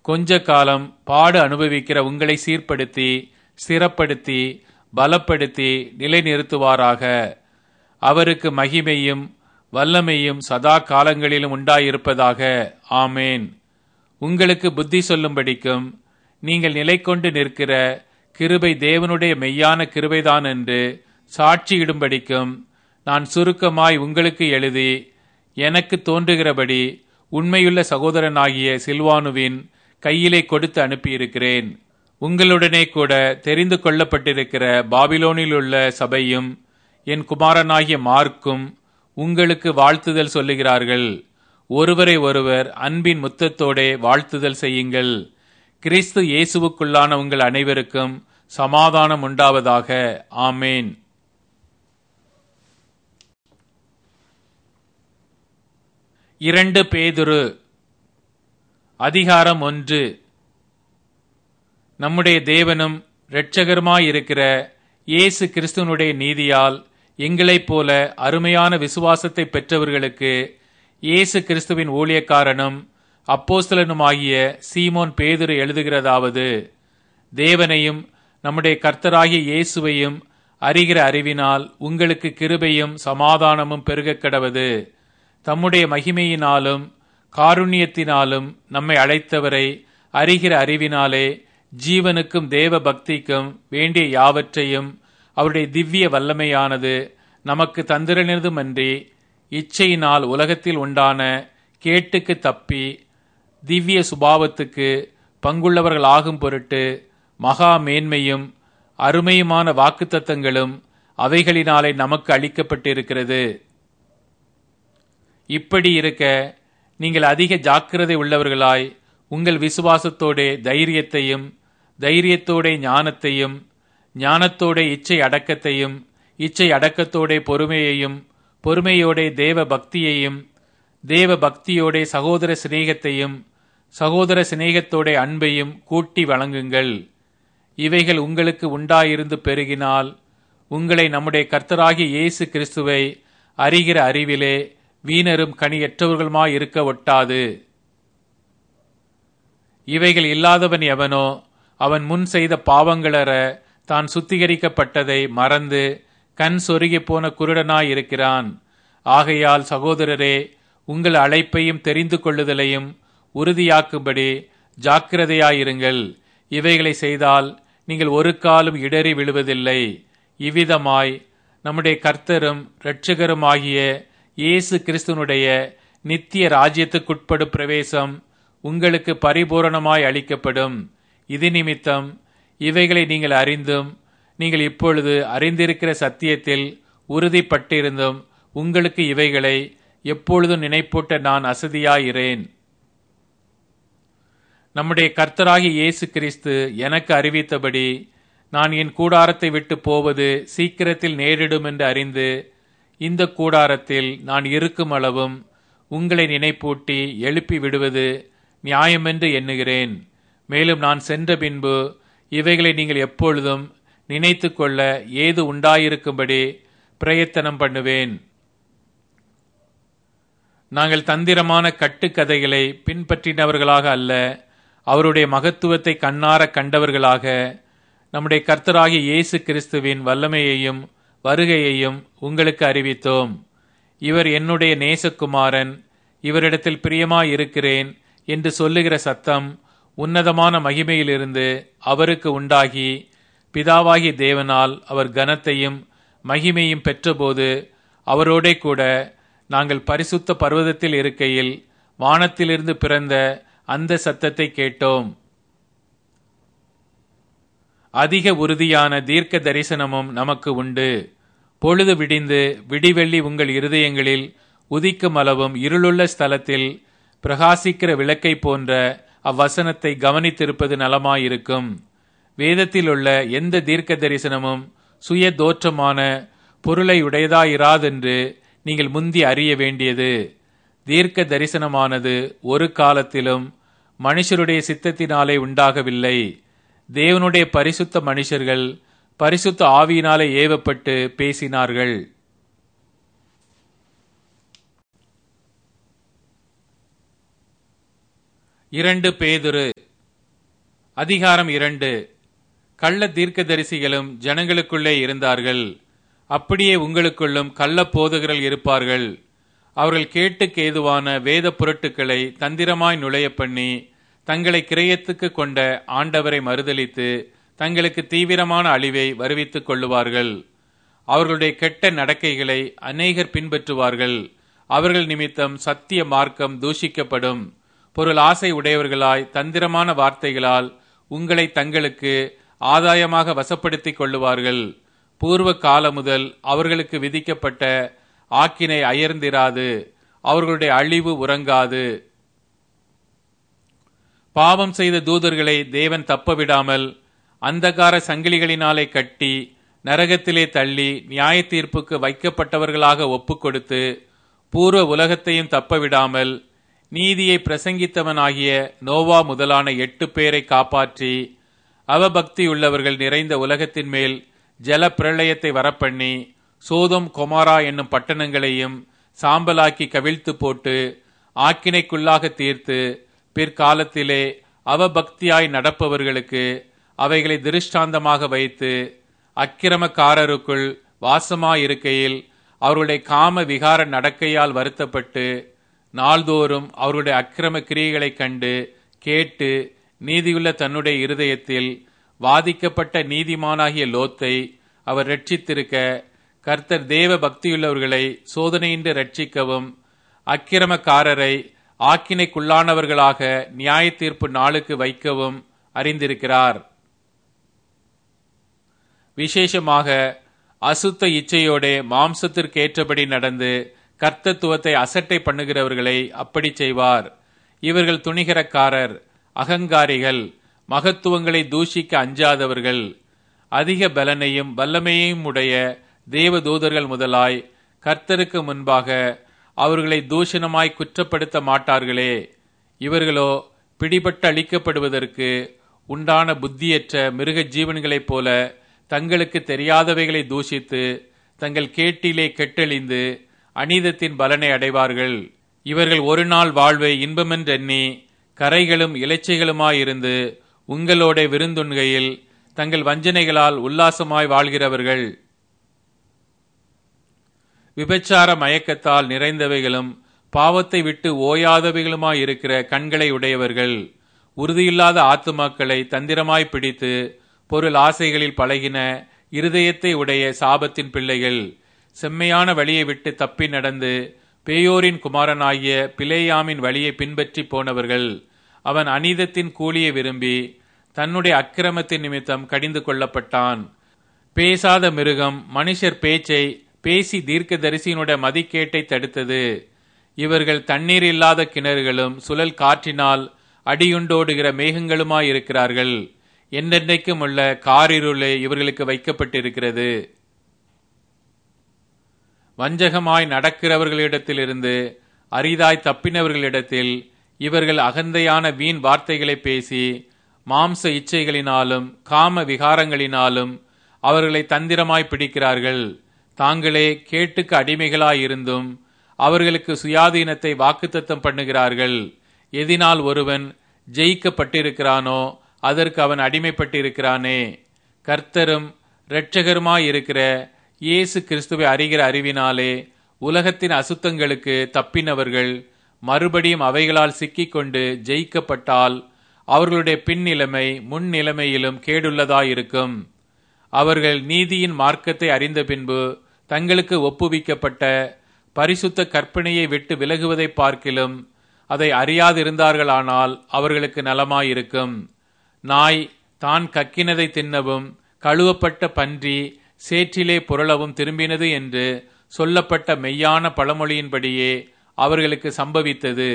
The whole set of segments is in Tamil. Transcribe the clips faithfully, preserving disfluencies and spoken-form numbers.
கொஞ்ச காலம் பாடு அனுபவிக்கிற உங்களை சீர்படுத்தி ஸ்திரப்படுத்தி பலப்படுத்தி நிலைநிறுத்துவாராக. அவருக்கு மகிமையும் வல்லமையும் சதா காலங்களிலும் உண்டாயிருப்பதாக. ஆமேன். உங்களுக்கு புத்தி சொல்லும்படிக்கும் நீங்கள் நிலை கொண்டு நிற்கிற கிருபை தேவனுடைய மெய்யான கிருபைதான் என்று சாட்சியிடும்படிக்கும் நான் சுருக்கமாய் உங்களுக்கு எழுதி எனக்கு தோன்றுகிறபடி உண்மையுள்ள சகோதரனாகிய சில்வானுவின் கையிலே கொடுத்து அனுப்பியிருக்கிறேன். உங்களுடனே கூட தெரிந்து கொள்ளப்பட்டிருக்கிற பாபிலோனிலுள்ள சபையும் என் குமாரனாகிய மார்க்கும் உங்களுக்கு வாழ்த்துதல் சொல்லுகிறார்கள். ஒருவரை ஒருவர் அன்பின் முத்தத்தோடே வாழ்த்துதல் செய்யுங்கள். கிறிஸ்து இயேசுவுக்குள்ளான உங்கள் அனைவருக்கும் சமாதானம் உண்டாவதாக. ஆமேன். இரண்டு பேதுரு அதிகாரம் ஒன்று. நம்முடைய தேவனும் இரட்சகருமாயிருக்கிற இயேசு கிறிஸ்துவனுடைய நீதியால் எங்களைப் போல அருமையான விசுவாசத்தை பெற்றவர்களுக்கு இயேசு கிறிஸ்துவின் ஊழியக்காரனும் அப்போஸ்தலனுமாகிய சீமோன் பேதுரு எழுதுகிறதாவது: தேவனையும் நம்முடைய கர்த்தராகிய இயேசுவையும் அறிகிற அறிவினால் உங்களுக்கு கிருபையும் சமாதானமும் பெருகக் கடவது. தம்முடைய மகிமையினாலும் காருண்யத்தினாலும் நம்மை அழைத்தவரை அறிகிற அறிவினாலே ஜீவனுக்கும் தேவ பக்திக்கும் வேண்டிய யாவற்றையும் அவருடைய திவ்ய வல்லமையானது நமக்கு தந்திரனதுமன்றி இச்சையினால் உலகத்தில் உண்டான கேட்டுக்கு தப்பி திவ்ய சுபாவத்துக்கு பங்குள்ளவர்கள் ஆகும் பொருட்டு மகா மேன்மையும் அருமையுமான வாக்குத்தத்தங்களும் அவைகளினாலே நமக்கு அளிக்கப்பட்டிருக்கிறது. இப்படி இருக்க நீங்கள் அதிக ஜாக்கிரதை உள்ளவர்களாய் உங்கள் விசுவாசத்தோடே தைரியத்தையும் தைரியத்தோடே ஞானத்தையும் ஞானத்தோடே இச்சை அடக்கத்தையும் இச்சை அடக்கத்தோடே பொறுமையையும் பொறுமையோடே தேவ பக்தியையும் தேவ பக்தியோடே சகோதர சிநேகத்தையும் சகோதர சிநேகத்தோடே அன்பையும் கூட்டி வழங்குங்கள். இவைகள் உங்களுக்கு உண்டாயிருந்து பெருகினால் உங்களை நம்முடைய கர்த்தராகிய இயேசு கிறிஸ்துவை அறிகிற அறிவிலே வீணரும் கனியற்றவர்களுமாயிருக்க ஒட்டாது. இவைகள் இல்லாதவன் எவனோ அவன் முன் செய்த பாவங்களற தான் சுத்திகரிக்கப்பட்டதை மறந்து கண் சொருகி போன குருடனாயிருக்கிறான். ஆகையால் சகோதரரே, உங்கள் அழைப்பையும் தெரிந்து கொள்ளுதலையும் உறுதியாக்கும்படி ஜாக்கிரதையாயிருங்கள். இவைகளை செய்தால் நீங்கள் ஒரு காலம் இடறி விழுவதில்லை. இவ்விதமாய் நம்முடைய கர்த்தரும் இரட்சகருமாகிய இயேசு கிறிஸ்துனுடைய நித்திய ராஜ்யத்துக்குட்படும் பிரவேசம் உங்களுக்கு பரிபூரணமாய் அளிக்கப்படும். இது நிமித்தம் இவைகளை நீங்கள் அறிந்தும் நீங்கள் இப்பொழுது அறிந்திருக்கிற சத்தியத்தில் உறுதிப்பட்டிருந்தும் உங்களுக்கு இவைகளை எப்பொழுதும் நினைப்பூட்ட நான் அசதியாயிரேன். நம்முடைய கர்த்தராகிய இயேசு கிறிஸ்து எனக்கு அறிவித்தபடி நான் என் கூடாரத்தை விட்டு போவது சீக்கிரத்தில் நேரிடும் என்று அறிந்து இந்த கூடாரத்தில் நான் இருக்கும் அளவும் உங்களை நினைப்பூட்டி எழுப்பி விடுவது நியாயமென்று எண்ணுகிறேன். மேலும் நான் சென்ற பின்பு இவைகளை நீங்கள் எப்பொழுதும் நினைத்து கொள்ள ஏது உண்டாயிருக்கும்படி பிரயத்தனம் பண்ணுவேன். நாங்கள் தந்திரமான கட்டுக்கதைகளை பின்பற்றினவர்களாக அல்ல, அவருடைய மகத்துவத்தை கண்ணார கண்டவர்களாக நம்முடைய கர்த்தராகிய இயேசு கிறிஸ்துவின் வல்லமையையும் வருகையையும் உங்களுக்கு அறிவித்தோம். இவர் என்னுடைய நேசகுமாரன், இவரிடத்தில் பிரியமாயிருக்கிறேன் என்று சொல்லுகிற சத்தம் உன்னதமான மகிமையிலிருந்து அவருக்கு உண்டாகி பிதாவாகிய தேவனால் அவர் கனத்தையும் மகிமையும் பெற்றபோது அவரோடே கூட நாங்கள் பரிசுத்த பர்வதத்தில் இருக்கையில் வானத்திலிருந்து பிறந்த அந்த சத்தத்தை கேட்டோம். அதிக உறுதியான தீர்க்க தரிசனமும் நமக்கு உண்டு. பொழுது விடிந்து விடிவெள்ளி உங்கள் இருதயங்களில் உதிக்கும் அளவும் இருளுள்ள ஸ்தலத்தில் பிரகாசிக்கிற விளக்கை போன்ற அவ்வசனத்தை கவனித்திருப்பது நலமாயிருக்கும். வேதத்தில் உள்ள எந்த தீர்க்க தரிசனமும் சுய தோற்றமான பொருளை உடையதாயிராதென்று நீங்கள் முந்தி அறிய வேண்டியது. தீர்க்க தரிசனமானது ஒரு காலத்திலும் மனுஷருடைய சித்தத்தினாலே உண்டாகவில்லை. தேவனுடைய பரிசுத்த மனுஷர்கள் பரிசுத்த ஆவியினாலே ஏவப்பட்டு பேசினார்கள். இரண்டு பேதுரு அதிகாரம் இரண்டு. கள்ள தீர்க்கதரிசிகளும் ஜனங்களுக்குள்ளே இருந்தார்கள். அப்படியே உங்களுக்குள்ளும் கள்ள போதகர்கள் இருப்பார்கள். அவர்கள் கேட்டுக்கு ஏதுவான வேத புரட்டுக்களை தந்திரமாய் நுழைய பண்ணி தங்களை கிரயத்துக்கு கொண்ட ஆண்டவரை மறுதலித்து தங்களுக்கு தீவிரமான அழிவை வருவித்துக் கொள்ளுவார்கள். அவர்களுடைய கெட்ட நடக்கைகளை அநேகர் பின்பற்றுவார்கள். அவர்கள் நிமித்தம் சத்திய மார்க்கம் தூஷிக்கப்படும். பொருள் ஆசை உடையவர்களாய் தந்திரமான வார்த்தைகளால் உங்களை தங்களுக்கு ஆதாயமாக வசப்படுத்திக் கொள்ளுவார்கள். பூர்வ காலம் முதல் அவர்களுக்கு விதிக்கப்பட்ட ஆக்கினை அயர்ந்திராது, அவர்களுடைய அழிவு உறங்காது. பாவம் செய்த தூதர்களை தேவன் தப்பவிடாமல் அந்தகார சங்கிலிகளினாலே கட்டி நரகத்திலே தள்ளி நியாய தீர்ப்புக்கு வைக்கப்பட்டவர்களாக ஒப்பு கொடுத்து பூர்வ உலகத்தையும் தப்பவிடாமல் நீதியை பிரசங்கித்தவனாகிய நோவா முதலான எட்டு பேரை காப்பாற்றி அவபக்தியுள்ளவர்கள் நிறைந்த உலகத்தின் மேல் ஜல பிரளயத்தை வரப்பண்ணி சோதோம் கொமாரா என்னும் பட்டணங்களையும் சாம்பலாக்கி கவிழ்த்து போட்டு ஆக்கினைக்குள்ளாக தீர்த்து பிற்காலத்திலே அவபக்தியாய் நடப்பவர்களுக்கு அவைகளை திருஷ்டாந்தமாக வைத்து அக்கிரமக்காரருக்குள் வாசமாயிருக்கையில் அவருடைய காம விகார நடக்கையால் வருத்தப்பட்டு நாள்தோறும் அவருடைய அக்கிரம கிரியைகளை கண்டு கேட்டு நீதியுள்ள தன்னுடைய இருதயத்தில் வாதிக்கப்பட்ட நீதிமானாகிய லோத்தை அவர் ரட்சித்திருக்க கர்த்தர் தேவ பக்தியுள்ளவர்களை சோதனையின்றி ரட்சிக்கவும் அக்கிரமக்காரரை ஆக்கினைக்குள்ளானவர்களாக நியாய தீர்ப்பு நாளுக்கு வைக்கவும் அறிந்திருக்கிறார். விசேஷமாக அசுத்த இச்சையோட மாம்சத்திற்கேற்றபடி நடந்து கர்த்தத்துவத்தை அசட்டை பண்ணுகிறவர்களை அப்படி செய்வார். இவர்கள் துணிகரக்காரர், அகங்காரிகள், மகத்துவங்களை தூஷிக்க அஞ்சாதவர்கள், அதிக பலனையும் வல்லமையையும் உடைய தேவதூதர்கள் முதலாய் கர்த்தருக்கு முன்பாக அவர்களை தூஷணமாய் குற்றப்படுத்த மாட்டார்களே. இவர்களோ பிடிபட்டு அழிக்கப்படுவதற்கு உண்டான புத்தியற்ற மிருக ஜீவன்களைப் போல தங்களுக்கு தெரியாதவைகளை தூஷித்து தங்கள் கேட்டிலே கெட்டழிந்து அநீதத்தின் பலனை அடைவார்கள். இவர்கள் ஒரு நாள் வாழ்வை இன்பமென்றெண்ணி கரைகளும் இலைச்சைகளுமாயிருந்து உங்களோட விருந்துண்கையில் தங்கள் வஞ்சனைகளால் உல்லாசமாய் வாழ்கிறவர்கள். விபச்சார மயக்கத்தால் நிறைந்தவைகளும் பாவத்தை விட்டு ஓயாதவைகளுமாயிருக்கிற கண்களை உடையவர்கள். உறுதியில்லாத ஆத்துமாக்களை தந்திரமாய் பிடித்து பொருள் ஆசைகளில் பழகின இருதயத்தை உடைய சாபத்தின் பிள்ளைகள். செம்மையான வழியை விட்டு தப்பி நடந்து பேயோரின் குமாரனாகிய பிலேயாமின் வழியை பின்பற்றி போனவர்கள். அவன் அநீதத்தின் கூலியை விரும்பி தன்னுடைய அக்கிரமத்தின் நிமித்தம் கடிந்து கொள்ளப்பட்டான். பேசாத மிருகம் மனுஷர் பேச்சை பேசி தீர்க்க தரிசியினுடைய மதிக்கேட்டை தடுத்தது. இவர்கள் தண்ணீர் இல்லாத கிணறுகளும் சுழல் காற்றினால் அடியுண்டோடுகிற மேகங்களுமாயிருக்கிறார்கள். என்றென்றைக்கும் உள்ள காரிருளே இவர்களுக்கு வைக்கப்பட்டிருக்கிறது. வஞ்சகமாய் நடக்கிறவர்களிடத்திலிருந்து அரிதாய் தப்பினவர்களிடத்தில் இவர்கள் அகந்தையான வீண் வார்த்தைகளை பேசி மாம்ச இச்சைகளினாலும் காம விகாரங்களினாலும் அவர்களை தந்திரமாய் பிடிக்கிறார்கள். தாங்களே கேட்டுக்கு அடிமைகளாயிருந்தும் அவர்களுக்கு சுயாதீனத்தை வாக்குத்தத்தம் பண்ணுகிறார்கள். எதினால் ஒருவன் ஜெயிக்கப்பட்டிருக்கிறானோ அதற்கு அவன் அடிமைப்பட்டிருக்கிறானே. கர்த்தரும் இரட்சகருமாயிருக்கிற இயேசு கிறிஸ்துவை அறிகிற அறிவினாலே உலகத்தின் அசுத்தங்களுக்கு தப்பினவர்கள் மறுபடியும் அவைகளால் சிக்கிக்கொண்டு ஜெயிக்கப்பட்டால் அவர்களுடைய பின் நிலைமை முன் நிலைமையிலும் கேடுள்ளதாயிருக்கும். அவர்கள் நீதியின் மார்க்கத்தை அறிந்த பின்பு தங்களுக்கு ஒப்புவிக்கப்பட்ட பரிசுத்த கற்பனையை விட்டு விலகுவதை பார்க்கிலும் அதை அறியாதிருந்தார்களானால் அவர்களுக்கு நலமாயிருக்கும். நாய் தான் கக்கினதை தின்னவும் கழுவப்பட்ட பன்றி சேற்றிலே புரளவும் திரும்பினது என்று சொல்லப்பட்ட மெய்யான பழமொழியின்படியே அவர்களுக்கு சம்பவித்தது.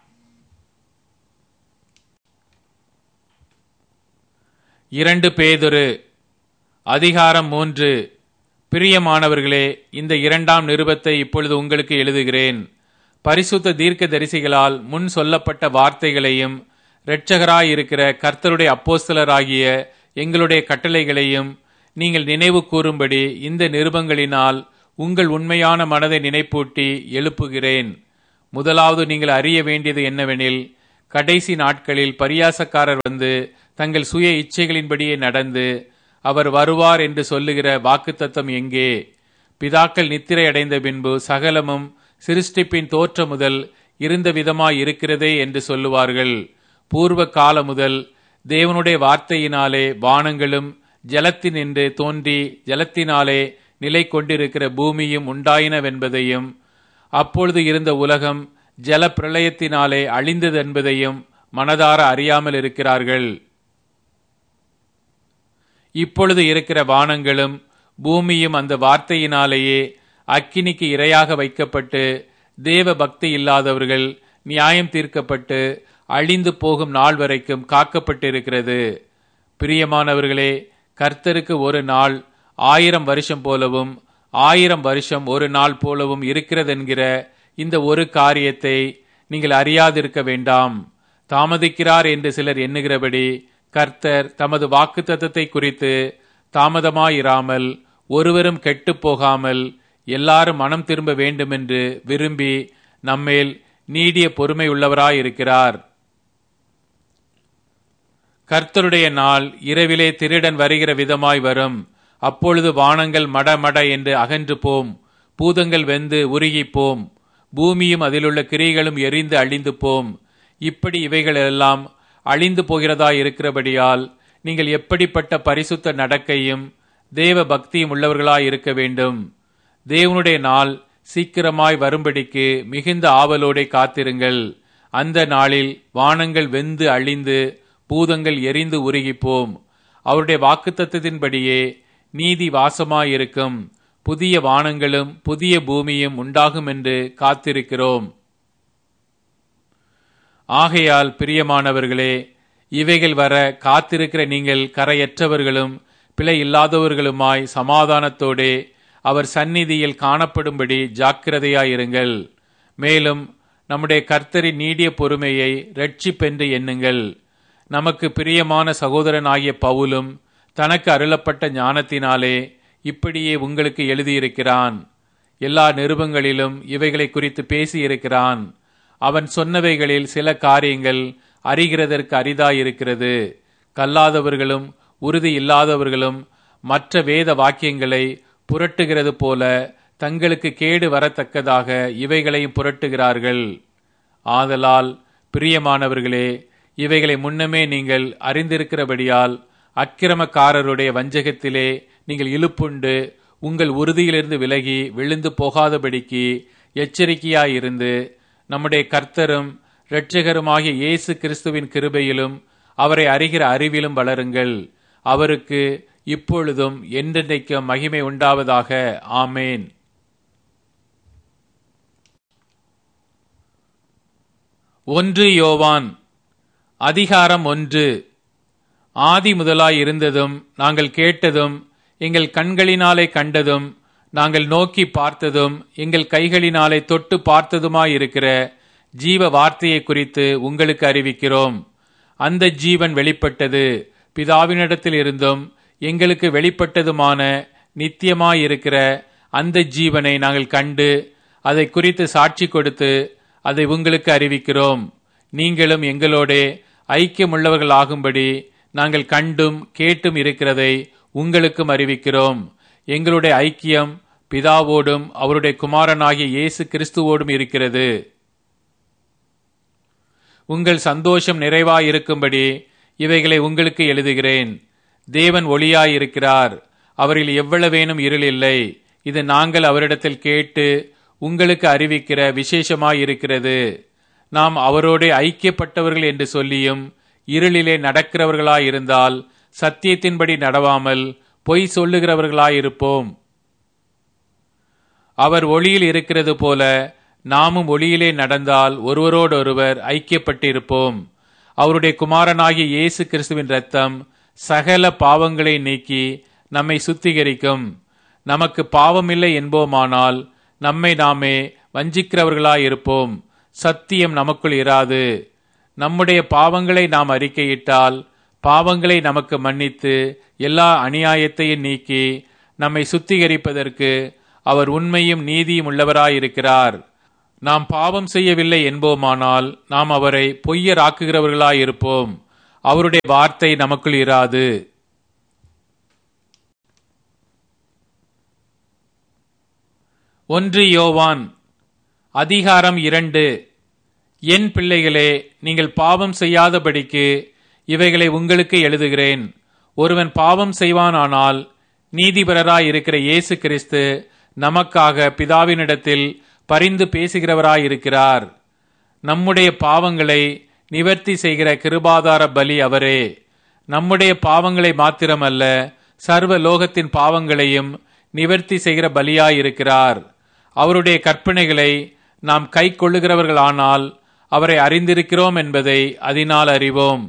இரண்டு பேதுரு அதிகாரம் மூன்று. பிரியமானவர்களே, இந்த இரண்டாம் நிருபத்தை இப்பொழுது உங்களுக்கு எழுதுகிறேன். பரிசுத்த தீர்க்க தரிசிகளால் முன் சொல்லப்பட்ட வார்த்தைகளையும் இரட்சகராயிருக்கிற கர்த்தருடைய அப்போஸ்தலராகிய எங்களுடைய கட்டளைகளையும் நீங்கள் நினைவு கூறும்படி இந்த நிருபங்களினால் உங்கள் உண்மையான மனதை நினைப்பூட்டி எழுப்புகிறேன். முதலாவது நீங்கள் அறிய வேண்டியது என்னவெனில், கடைசி நாட்களில் பரியாசக்காரர் வந்து தங்கள் சுய இச்சைகளின்படியே நடந்து அவர் வருவார் என்று சொல்லுகிற வாக்குத்தத்தம் எங்கே? பிதாக்கள் நித்திரை அடைந்த பின்பு சகலமும் சிருஷ்டிப்பின் தோற்ற முதல் இருந்த விதமாய் இருக்கிறதே என்று சொல்லுவார்கள். பூர்வ கால முதல் தேவனுடைய வார்த்தையினாலே வானங்களும் ஜலத்தினின்று தோன்றி ஜலத்தினாலே நிலை கொண்டிருக்கிற பூமியும் உண்டாயினவென்பதையும், அப்பொழுது இருந்த உலகம் ஜல பிரளயத்தினாலே அழிந்ததென்பதையும் மனதார அறியாமல் இருக்கிறார்கள். இப்பொழுது இருக்கிற வானங்களும் பூமியும் அந்த வார்த்தையினாலேயே அக்கினிக்கு இரையாக வைக்கப்பட்டு தேவ பக்தி இல்லாதவர்கள் நியாயம் தீர்க்கப்பட்டு அழிந்து போகும் நாள் வரைக்கும் காக்கப்பட்டிருக்கிறது. பிரியமானவர்களே, கர்த்தருக்கு ஒரு நாள் ஆயிரம் வருஷம் போலவும் ஆயிரம் வருஷம் ஒரு நாள் போலவும் இருக்கிறதென்கிற இந்த ஒரு காரியத்தை நீங்கள் அறியாதிருக்க வேண்டாம். தாமதிக்கிறார் என்று சிலர் எண்ணுகிறபடி கர்த்தர் தமது வாக்குத்தத்தத்தை குறித்து தாமதமாயிராமல் ஒருவரும் கெட்டு போகாமல் எல்லாரும் மனம் திரும்ப வேண்டுமென்று விரும்பி நம்மேல் நீடிய பொறுமை உள்ளவராயிருக்கிறார். கர்த்தருடைய நாள் இரவிலே திருடன் வருகிற விதமாய் வரும். அப்பொழுது வானங்கள் மடமட என்று அகன்று போம், பூதங்கள் வெந்து உருகி போம், பூமியும் அதிலுள்ள கிரிகளும் எரிந்து அழிந்து போம். இப்படி இவைகளெல்லாம் அழிந்து போகிறதாய் இருக்கிறபடியால் நீங்கள் எப்படிப்பட்ட பரிசுத்த நடக்கையும் தேவ பக்தியும் உள்ளவர்களாய் இருக்க வேண்டும். தேவனுடைய நாள் சீக்கிரமாய் வரும்படிக்கு மிகுந்த ஆவலோடே காத்திருங்கள். அந்த நாளில் வானங்கள் வெந்து அழிந்து பூதங்கள் எரிந்து உருகிப்போம். அவருடைய வாக்குத்தத்தத்தின்படியே நீதி வாசமாயிருக்கும். புதிய வானங்களும் புதிய பூமியும் உண்டாகும் என்று காத்திருக்கிறோம். ஆகையால் பிரியமானவர்களே, இவைகள் வர காத்திருக்கிற நீங்கள் கரையற்றவர்களும் பிழை இல்லாதவர்களுமாய் சமாதானத்தோடே அவர் சந்நிதியில் காணப்படும்படி ஜாக்கிரதையாயிருங்கள். மேலும் நம்முடைய கர்த்தரின் நீடிய பொறுமையை இரட்சிப்பென்று எண்ணுங்கள். நமக்கு பிரியமான சகோதரனாகிய பவுலும் தனக்கு அருளப்பட்ட ஞானத்தினாலே இப்படியே உங்களுக்கு எழுதியிருக்கிறான். எல்லா நிருபங்களிலும் இவைகளை குறித்து பேசியிருக்கிறான். அவன் சொன்னவைகளில் சில காரியங்கள் அறிகிறதற்கு அரிதாயிருக்கிறது. கல்லாதவர்களும் உறுதி இல்லாதவர்களும் மற்ற வேத வாக்கியங்களை புரட்டுகிறது போல தங்களுக்கு கேடு வரத்தக்கதாக இவைகளையும் புரட்டுகிறார்கள். ஆதலால் பிரியமானவர்களே, இவைகளை முன்னமே நீங்கள் அறிந்திருக்கிறபடியால் அக்கிரமக்காரருடைய வஞ்சகத்திலே நீங்கள் இழுப்புண்டு உங்கள் உறுதியிலிருந்து விலகி விழுந்து போகாதபடிக்கு எச்சரிக்கையாயிருந்து நம்முடைய கர்த்தரும் இரட்சகருமாகிய இயேசு கிறிஸ்துவின் கிருபையிலும் அவரை அறிகிற அறிவிலும் வளருங்கள். அவருக்கு இப்பொழுதும் என்றென்றைக்கும் மகிமை உண்டாவதாக. ஆமேன். ஒன்று யோவான் அதிகாரம் ஒன்று. ஆதி முதலாய் இருந்ததும் நாங்கள் கேட்டதும் எங்கள் கண்களினாலே கண்டதும் நாங்கள் நோக்கி பார்த்ததும் எங்கள் கைகளினாலே தொட்டு பார்த்ததுமாயிருக்கிற ஜீவ வார்த்தையை குறித்து உங்களுக்கு அறிவிக்கிறோம். அந்த ஜீவன் வெளிப்பட்டது, பிதாவினிடத்தில் இருந்தும் எங்களுக்கு வெளிப்பட்டதுமான நித்தியமாயிருக்கிற அந்த ஜீவனை நாங்கள் கண்டு அதை குறித்து சாட்சி கொடுத்து அதை உங்களுக்கு அறிவிக்கிறோம். நீங்களும் எங்களோடே ஐக்கியமுள்ளவர்களாகும்படி நாங்கள் கண்டும் கேட்டும் இருக்கிறதை உங்களுக்கும் அறிவிக்கிறோம். எங்களுடைய ஐக்கியம் பிதாவோடும் அவருடைய குமாரனாகிய இயேசு கிறிஸ்துவோடும் இருக்கிறது. உங்கள் சந்தோஷம் நிறைவாயிருக்கும்படி இவைகளை உங்களுக்கு எழுதுகிறேன். தேவன் ஒளியாயிருக்கிறார், அவரில் எவ்வளவேனும் இருள் இல்லை. இது நாங்கள் அவரிடத்தில் கேட்டு உங்களுக்கு அறிவிக்கிற விசேஷமாயிருக்கிறது. நாம் அவரோடு ஐக்கியப்பட்டவர்கள் என்று சொல்லியும் இருளிலே நடக்கிறவர்களாயிருந்தால் சத்தியத்தின்படி நடவாமல் பொய் சொல்லுகிறவர்களாயிருப்போம். அவர் ஒளியில் இருக்கிறது போல நாமும் ஒளியிலே நடந்தால் ஒருவரோடொருவர் ஐக்கியப்பட்டிருப்போம். அவருடைய குமாரனாகிய இயேசு கிறிஸ்துவின் இரத்தம் சகல பாவங்களை நீக்கி நம்மை சுத்திகரிக்கும். நமக்கு பாவமில்லை என்போமானால் நம்மை நாமே வஞ்சிக்கிறவர்களாயிருப்போம், சத்தியம் நமக்குள் இராது. நம்முடைய பாவங்களை நாம் அறிக்கையிட்டால் பாவங்களை நமக்கு மன்னித்து எல்லா அநியாயத்தையும் நீக்கி நம்மை சுத்திகரிப்பதற்கு அவர் உண்மையும் நீதியும் உள்ளவராயிருக்கிறார். நாம் பாவம் செய்யவில்லை என்போமானால் நாம் அவரை பொய்யராக்குகிறவர்களாயிருப்போம். அவருடைய வார்த்தை நமக்குள் இராது. ஒன்று யோவான் அதிகாரம் இரண்டு. என் பிள்ளைகளே, நீங்கள் பாவம் செய்யாதபடிக்கு இவைகளை உங்களுக்கு எழுதுகிறேன். ஒருவன் பாவம் செய்வானானால் நீதிபரராய் இருக்கிற இயேசு கிறிஸ்து நமக்காக பிதாவினிடத்தில் பரிந்து பேசுகிறவராயிருக்கிறார். நம்முடைய பாவங்களை நிவர்த்தி செய்கிற கிருபாதார பலி அவரே. நம்முடைய பாவங்களை மாத்திரமல்ல, சர்வ லோகத்தின் பாவங்களையும் நிவர்த்தி செய்கிற பலியாயிருக்கிறார். அவருடைய கற்பனைகளை நாம் கை கொள்ளுகிறவர்களானால் அவரை அறிந்திருக்கிறோம் என்பதை அதனால் அறிவோம்.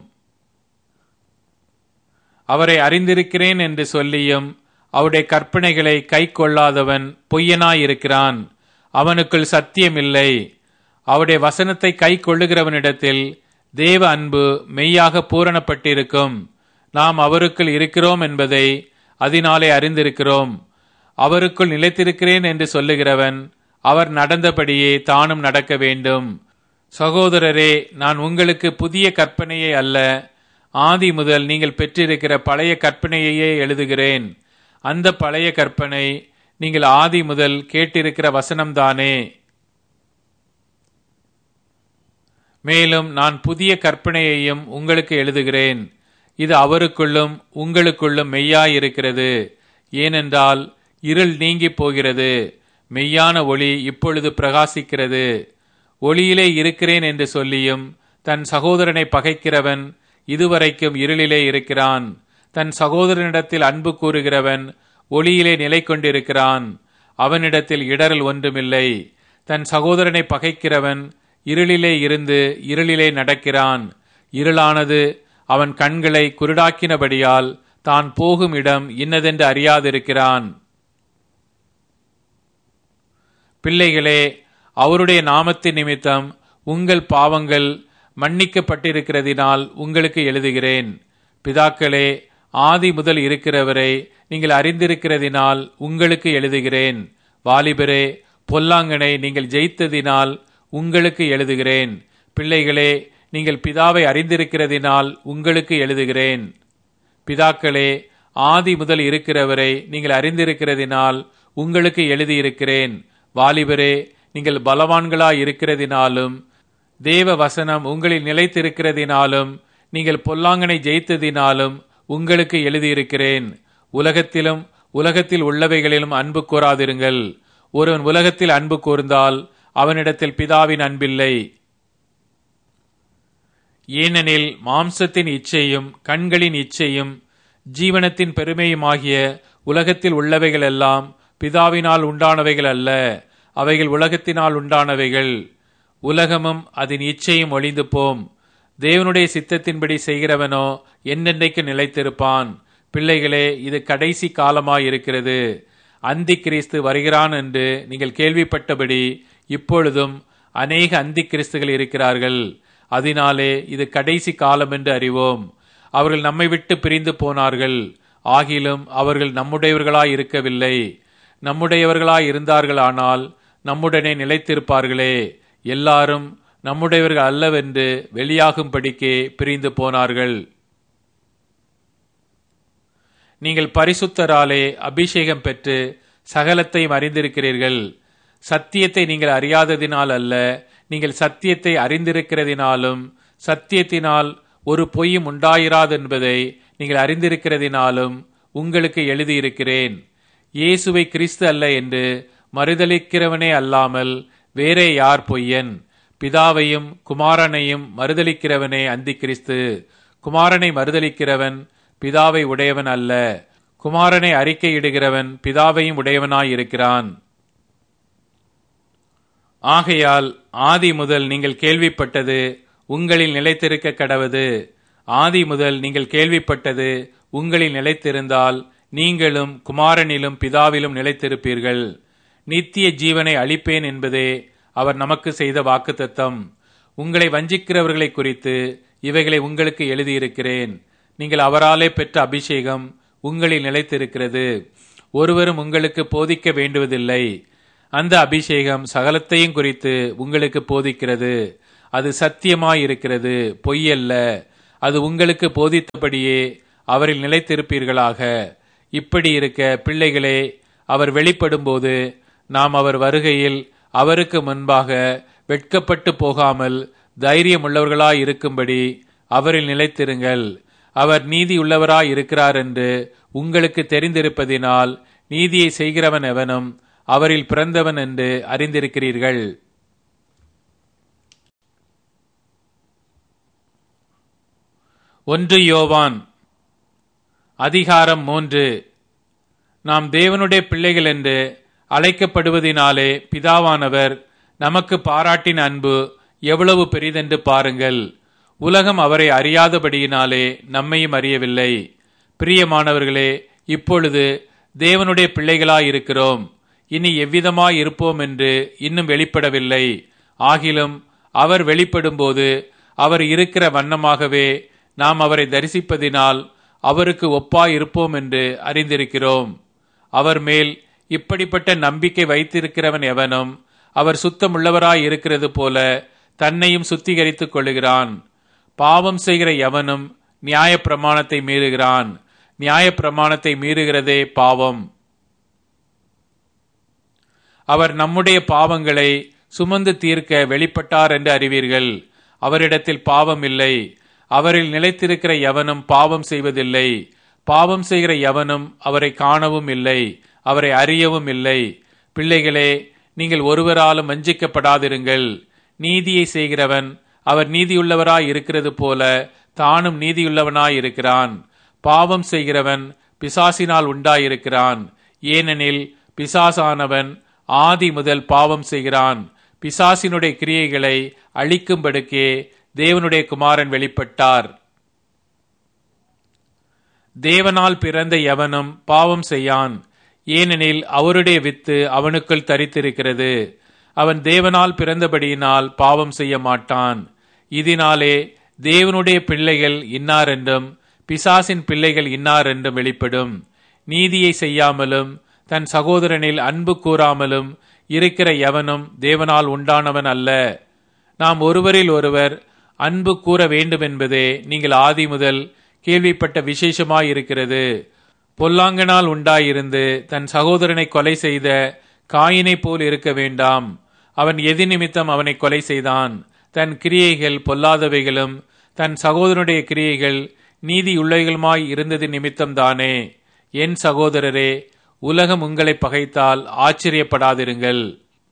அவரை அறிந்திருக்கிறேன் என்று சொல்லியும் அவருடைய கற்பனைகளை கை கொள்ளாதவன் பொய்யனாயிருக்கிறான், அவனுக்குள் சத்தியம் இல்லை. அவருடைய வசனத்தை கை கொள்ளுகிறவனிடத்தில் தேவ அன்பு மெய்யாக பூரணப்பட்டிருக்கும். நாம் அவருக்குள் இருக்கிறோம் என்பதை அதனாலே அறிந்திருக்கிறோம். அவருக்குள் நிலைத்திருக்கிறேன் என்று சொல்லுகிறவன் அவர் நடந்தபடியே தானும் நடக்க வேண்டும். சகோதரரே, நான் உங்களுக்கு புதிய கற்பனையை அல்ல, ஆதி முதல் நீங்கள் பெற்றிருக்கிற பழைய கற்பனையையே எழுதுகிறேன். அந்த பழைய கற்பனை நீங்கள் ஆதி முதல் கேட்டிருக்கிற வசனம்தானே. மேலும் நான் புதிய கற்பனையையும் உங்களுக்கு எழுதுகிறேன். இது அவருக்குள்ளும் உங்களுக்குள்ளும் மெய்யாயிருக்கிறது. ஏனென்றால் இருள் நீங்கி போகிறது, மெய்யான ஒளி இப்பொழுது பிரகாசிக்கிறது. ஒளியிலே இருக்கிறேன் என்று சொல்லியும் தன் சகோதரனை பகைக்கிறவன் இதுவரைக்கும் இருளிலே இருக்கிறான். தன் சகோதரனிடத்தில் அன்பு கூறுகிறவன் ஒளியிலே நிலை கொண்டிருக்கிறான், அவனிடத்தில் இடரல் ஒன்றுமில்லை. தன் சகோதரனை பகைக்கிறவன் இருளிலே இருந்து இருளிலே நடக்கிறான். இருளானது அவன் கண்களை குருடாக்கினபடியால் தான் போகும் இடம் இன்னதென்று அறியாதிருக்கிறான். பிள்ளைகளே, அவருடைய நாமத்தின் நிமித்தம் உங்கள் பாவங்கள் மன்னிக்கப்பட்டிருக்கிறதினால் உங்களுக்கு எழுதுகிறேன். பிதாக்களே, ஆதி முதல் இருக்கிறவரை நீங்கள் அறிந்திருக்கிறதினால் உங்களுக்கு எழுதுகிறேன். வாலிபரே, பொல்லாங்கனை நீங்கள் ஜெயித்ததினால் உங்களுக்கு எழுதுகிறேன். பிள்ளைகளே, நீங்கள் பிதாவை அறிந்திருக்கிறதினால் உங்களுக்கு எழுதுகிறேன். பிதாக்களே, ஆதி முதல் இருக்கிறவரை நீங்கள் அறிந்திருக்கிறதினால் உங்களுக்கு எழுதியிருக்கிறேன். வாலிபரே, நீங்கள் பலவான்களாய் இருக்கிறதினாலும் தேவ வசனம் உங்களில் நிலைத்திருக்கிறதினாலும் நீங்கள் பொல்லாங்கனை ஜெயித்ததினாலும் உங்களுக்கு எழுதியிருக்கிறேன். உலகத்திலும் உலகத்தில் உள்ளவைகளிலும் அன்பு கூறாதிருங்கள். ஒருவன் உலகத்தில் அன்பு கூர்ந்தால் அவனிடத்தில் பிதாவின் அன்பில்லை. ஏனெனில் மாம்சத்தின் இச்சையும் கண்களின் இச்சையும் ஜீவனத்தின் பெருமையுமாகிய உலகத்தில் உள்ளவைகள் எல்லாம் பிதாவினால் உண்டானவைகள் அல்ல, அவைகள் உலகத்தினால் உண்டானவைகள். உலகமும் அதன் இச்சையும் ஒளிந்து போம். தேவனுடைய சித்தத்தின்படி செய்கிறவனோ என்னென்றைக்கு நிலைத்திருப்பான். பிள்ளைகளே, இது கடைசி காலமாயிருக்கிறது. அந்தி கிறிஸ்து வருகிறான் என்று நீங்கள் கேள்விப்பட்டபடி இப்பொழுதும் அநேக அந்தி கிறிஸ்துகள் இருக்கிறார்கள். அதனாலே இது கடைசி காலம் என்று அறிவோம். அவர்கள் நம்மை விட்டு பிரிந்து போனார்கள், ஆகிலும் அவர்கள் நம்முடையவர்களாய் இருக்கவில்லை. நம்முடையவர்களாய் இருந்தார்களானால் நம்முடனே நிலைத்திருப்பார்களே. எல்லாரும் நம்முடையவர்கள் அல்லவென்று வெளியாகும்படிக்கே பிரிந்து போனார்கள். நீங்கள் பரிசுத்தராலே அபிஷேகம் பெற்று சகலத்தையும் அறிந்திருக்கிறீர்கள். சத்தியத்தை நீங்கள் அறியாததினால் அல்ல, நீங்கள் சத்தியத்தை அறிந்திருக்கிறதினாலும் சத்தியத்தினால் ஒரு பொய்யும் உண்டாயிராது என்பதை நீங்கள் அறிந்திருக்கிறதினாலும் உங்களுக்கு எழுதியிருக்கிறேன். இயேசுவை கிறிஸ்து அல்ல என்று மறுதலிக்கிறவனே அல்லாமல் வேறே யார் பொய்யன்? பிதாவையும் குமாரனையும் மறுதலிக்கிறவனே அந்தி கிறிஸ்து. குமாரனை மறுதலிக்கிறவன் பிதாவை உடையவன் அல்ல, குமாரனை அறிக்கையிடுகிறவன் பிதாவையும் உடையவனாயிருக்கிறான். ஆகையால் ஆதி முதல் நீங்கள் கேள்விப்பட்டது உங்களில் நிலைத்திருக்க கடவது. ஆதி முதல் நீங்கள் கேள்விப்பட்டது உங்களில் நிலைத்திருந்தால் நீங்களும் குமாரனிலும் பிதாவிலும் நிலைத்திருப்பீர்கள். நித்திய ஜீவனை அளிப்பேன் என்பதே அவர் நமக்கு செய்த வாக்குத்தத்தம். உங்களை வஞ்சிக்கிறவர்களை குறித்து இவைகளை உங்களுக்கு எழுதியிருக்கிறேன். நீங்கள் அவராலே பெற்ற அபிஷேகம் உங்களில் நிலைத்திருக்கிறது. ஒருவரும் உங்களுக்கு போதிக்க வேண்டுவதில்லை. அந்த அபிஷேகம் சகலத்தையும் குறித்து உங்களுக்கு போதிக்கிறது. அது சத்தியமாயிருக்கிறது, பொய்யல்ல. அது உங்களுக்கு போதித்தபடியே அவரில் நிலைத்திருப்பீர்களாக. இப்படி இருக்க பிள்ளைகளே, அவர் வெளிப்படும்போது நாம் அவர் வருகையில் அவருக்கு முன்பாக வெட்கப்பட்டு போகாமல் தைரியம் உள்ளவர்களாய் இருக்கும்படி அவரில் நிலைத்திருங்கள். அவர் நீதி உள்ளவராய் இருக்கிறார் என்று உங்களுக்கு தெரிந்திருப்பதினால் நீதியை செய்கிறவன் எவனும் அவரில் பிறந்தவன் என்று அறிந்திருக்கிறீர்கள். ஒன்று யோவான் அதிகாரம் மூன்று. நாம் தேவனுடைய பிள்ளைகள் என்று அழைக்கப்படுவதினாலே பிதாவானவர் நமக்கு பாராட்டின அன்பு எவ்வளவு பெரிதென்று பாருங்கள். உலகம் அவரை அறியாதபடியினாலே நம்மையும் அறியவில்லை. பிரியமானவர்களே, இப்பொழுது தேவனுடைய பிள்ளைகளாயிருக்கிறோம். இனி எவ்விதமாய் இருப்போம் என்று இன்னும் வெளிப்படவில்லை. ஆகிலும் அவர் வெளிப்படும்போது அவர் இருக்கிற வண்ணமாகவே நாம் அவரை தரிசிப்பதினால் அவருக்கு ஒப்பாய் இருப்போம் என்று அறிந்திருக்கிறோம். அவர் மேல் இப்படிப்பட்ட நம்பிக்கை வைத்திருக்கிறவன் எவனும் அவர் சுத்தமுள்ளவராய் இருக்கிறது போல தன்னையும் சுத்திகரித்துக் கொள்ளுகிறான். பாவம் செய்கிற எவனும் நியாய பிரமாணத்தை மீறுகிறான். நியாய பிரமாணத்தை மீறுகிறதே பாவம். அவர் நம்முடைய பாவங்களை சுமந்து தீர்க்க வெளிப்பட்டார் என்று அறிவீர்கள். அவரிடத்தில் பாவம் இல்லை. அவரில் நிலைத்திருக்கிற எவனும் பாவம் செய்வதில்லை. பாவம் செய்கிற எவனும் அவரை காணவும் இல்லை, அவரை அறியவும் இல்லை. பிள்ளைகளே, நீங்கள் ஒருவராலும் வஞ்சிக்கப்படாதிருங்கள். நீதியை செய்கிறவன் அவர் நீதியுள்ளவராய் இருக்கிறது போல தானும் நீதியுள்ளவனாய் இருக்கிறான். பாவம் செய்கிறவன் பிசாசினால் உண்டாயிருக்கிறான். ஏனெனில் பிசாசானவன் ஆதி முதல் பாவம் செய்கிறான். பிசாசினுடைய கிரியைகளை அழிக்கும்படுக்கே தேவனுடைய குமாரன் வெளிப்பட்டார். தேவனால் பிறந்த எவனும் பாவம் செய்யான். ஏனெனில் அவருடைய வித்து அவனுக்குள் தரித்திருக்கிறது. அவன் தேவனால் பிறந்தபடியினால் பாவம் செய்ய மாட்டான். இதனாலே தேவனுடைய பிள்ளைகள் இன்னார் என்றும் பிசாசின் பிள்ளைகள் இன்னார் என்றும் வெளிப்படும். நீதியை செய்யாமலும் தன் சகோதரனில் அன்பு கூறாமலும் இருக்கிற எவனும் தேவனால் உண்டானவன் அல்ல. நாம் ஒருவரில் ஒருவர் அன்பு கூற வேண்டும் என்பதே நீங்கள் ஆதி முதல் கேள்விப்பட்ட விசேஷமாயிருக்கிறது. பொல்லாங்கனால் உண்டாயிருந்து தன் சகோதரனை கொலை செய்த காயினை போல் இருக்க வேண்டாம். அவன் எதி நிமித்தம் அவனை கொலை செய்தான்? தன் கிரியைகள் பொல்லாதவைகளும் தன் சகோதரனுடைய கிரியைகள் நீதியுள்ளவைகளுமாய் இருந்தது நிமித்தம்தானே. என் சகோதரரே, உலகம் உங்களை பகைத்தால் ஆச்சரியப்படாதிருங்கள்.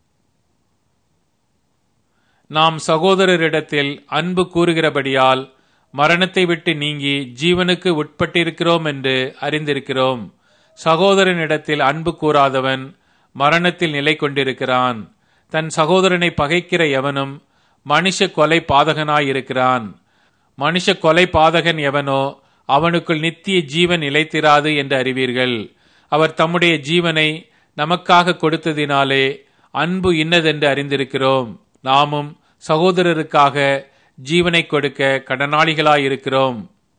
நாம் சகோதரரிடத்தில் அன்பு கூறுகிறபடியால் மரணத்தை விட்டு நீங்கி ஜீவனுக்கு உட்பட்டிருக்கிறோம் என்று அறிந்திருக்கிறோம். சகோதரனிடத்தில் அன்பு கூறாதவன் மரணத்தில் நிலை கொண்டிருக்கிறான். தன் சகோதரனை பகைக்கிற எவனும் மனுஷ கொலை பாதகனாயிருக்கிறான். மனுஷ கொலை பாதகன் எவனோ அவனுக்குள் நித்திய ஜீவன் நிலைத்திராது என்று அறிவீர்கள். அவர் தம்முடைய ஜீவனை நமக்காக கொடுத்ததினாலே அன்பு இன்னதென்று அறிந்திருக்கிறோம். நாமும் சகோதரருக்காக ஜீவனை கொடுக்க கடனாளிகளாயிருக்கிறோம்.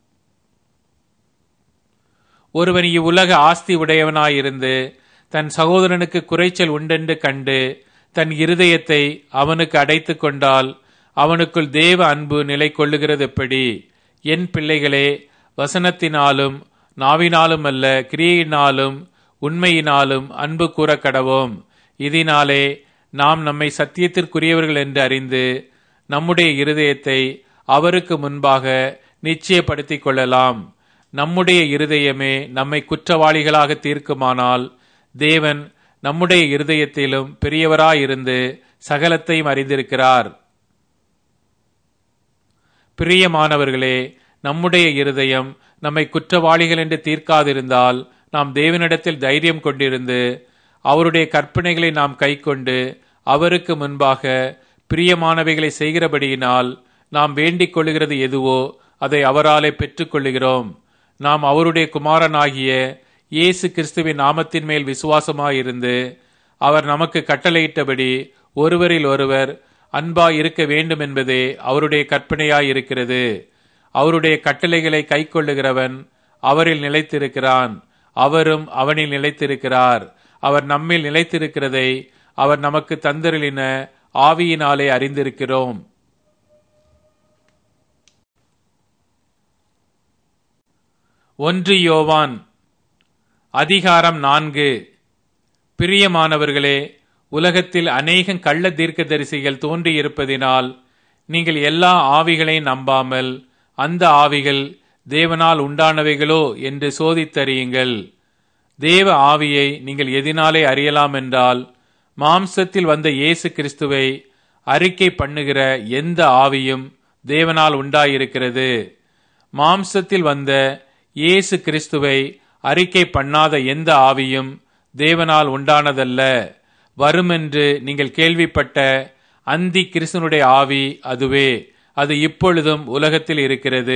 ஒருவன் இவ்வுலக ஆஸ்தி உடையவனாயிருந்து தன் சகோதரனுக்கு குறைச்சல் உண்டென்று கண்டு தன் இருதயத்தை அவனுக்கு அடைத்து கொண்டால் அவனுக்குள் தேவ அன்பு நிலை கொள்ளுகிறது எப்படி? என் பிள்ளைகளே, வசனத்தினாலும் நாவினாலும் அல்ல, கிரியையினாலும் உண்மையினாலும் அன்பு கூற கடவோம். இதனாலே நாம் நம்மை சத்தியத்திற்குரியவர்கள் என்று அறிந்து நம்முடைய இருதயத்தை அவருக்கு முன்பாக நிச்சயப்படுத்திக் கொள்ளலாம். நம்முடைய இருதயமே நம்மை குற்றவாளிகளாக தீர்க்குமானால் தேவன் நம்முடைய இருதயத்திலும் பெரியவராயிருந்து சகலத்தையும் அறிந்திருக்கிறார். பிரியமானவர்களே, நம்முடைய இருதயம் நம்மை குற்றவாளிகள் என்று தீர்க்காதிருந்தால் நாம் தேவனிடத்தில் தைரியம் கொண்டிருந்து அவருடைய கற்பனைகளை நாம் கைக்கொண்டு அவருக்கு முன்பாக பிரியமானவைகளை செய்கிறபடியினால் நாம் வேண்டிக் கொள்ளுகிறது எதுவோ அதை அவராலே பெற்றுக்கொள்ளுகிறோம். நாம் அவருடைய குமாரனாகிய இயேசு கிறிஸ்துவின் நாமத்தின் மேல் விசுவாசமாயிருந்து அவர் நமக்கு கட்டளையிட்டபடி ஒருவரில் ஒருவர் அன்பாய் இருக்க வேண்டும் என்பதே அவருடைய கற்பனையாயிருக்கிறது. அவருடைய கட்டளைகளை கைக்கொள்ளுகிறவன் அவரில் நிலைத்திருக்கிறான், அவரும் அவனில் நிலைத்திருக்கிறார். அவர் நம்மில் நிலைத்திருக்கிறதை அவர் நமக்கு தந்தருளின ஆவியினாலே அறிந்திருக்கிறோம். ஒன்று யோவான் அதிகாரம் நான்கு. பிரியமானவர்களே, உலகத்தில் அநேகம் கள்ள தீர்க்கதரிசிகள் தோன்றியிருப்பதினால் நீங்கள் எல்லா ஆவிகளையும் நம்பாமல் அந்த ஆவிகள் தேவனால் உண்டானவைகளோ என்று சோதித்தறியுங்கள். தேவ ஆவியை நீங்கள் எதினாலே அறியலாம் என்றால், மாம்சத்தில் வந்த இயேசு கிறிஸ்துவை அறிக்கை பண்ணுகிற எந்த ஆவியும் தேவனால் உண்டாயிருக்கிறது. மாம்சத்தில் வந்த இயேசு கிறிஸ்துவை அறிக்கை பண்ணாத எந்த ஆவியும் தேவனால் உண்டானதல்ல. வருமென்று நீங்கள் கேள்விப்பட்ட அந்தி கிறிஸ்துனுடைய ஆவி அதுவே. அது இப்பொழுதும் உலகத்தில் இருக்கிறது.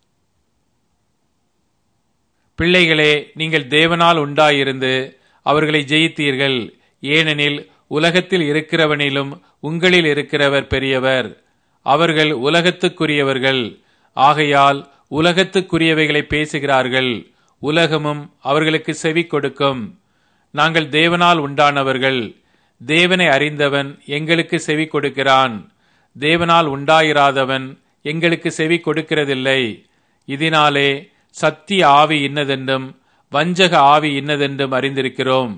பிள்ளைகளே, நீங்கள் தேவனால் உண்டாயிருந்து அவர்களை ஜெயித்தீர்கள். ஏனெனில் உலகத்தில் இருக்கிறவனிலும் உங்களில் இருக்கிறவர் பெரியவர். அவர்கள் உலகத்துக்குரியவர்கள். ஆகையால் உலகத்துக்குரியவைகளை பேசுகிறார்கள். உலகமும் அவர்களுக்கு செவி கொடுக்கும். நாங்கள் தேவனால் உண்டானவர்கள். தேவனை அறிந்தவன் எங்களுக்கு செவி கொடுக்கிறான். தேவனால் உண்டாயிராதவன் எங்களுக்கு செவி கொடுக்கிறதில்லை. இதனாலே சத்திய ஆவி இன்னதென்றும் வஞ்சக ஆவி இன்னதென்றும் அறிந்திருக்கிறோம்.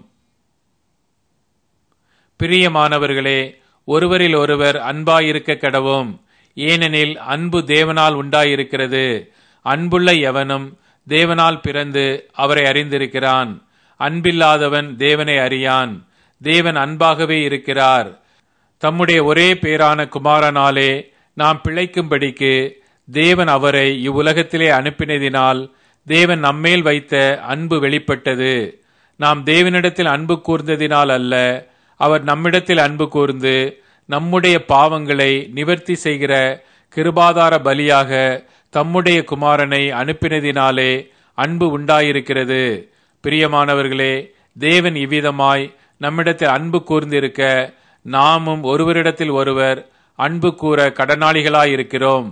பிரியமானவர்களே, ஒருவரில் ஒருவர் அன்பாயிருக்க கடவோம். ஏனெனில் அன்பு தேவனால் உண்டாயிருக்கிறது. அன்புள்ள எவனும் தேவனால் பிறந்து அவரை அறிந்திருக்கிறான். அன்பில்லாதவன் தேவனை அறியான். தேவன் அன்பாகவே இருக்கிறார். தம்முடைய ஒரே பேரான குமாரனாலே நாம் பிழைக்கும்படிக்கு தேவன் அவரை இவ்வுலகத்திலே அனுப்பினதினால் தேவன் நம்மேல் வைத்த அன்பு வெளிப்பட்டது. நாம் தேவனிடத்தில் அன்பு கூர்ந்ததினால் அல்ல, அவர் நம்மிடத்தில் அன்பு கூர்ந்து நம்முடைய பாவங்களை நிவர்த்தி செய்கிற கிருபாதார பலியாக தம்முடைய குமாரனை அனுப்பினதினாலே அன்பு உண்டாயிருக்கிறது. பிரியமானவர்களே, தேவன் இவ்விதமாய் நம்மிடத்தில் அன்பு கூர்ந்திருக்க நாமும் ஒருவரிடத்தில் ஒருவர் அன்பு கூற கடனாளிகளாயிருக்கிறோம்.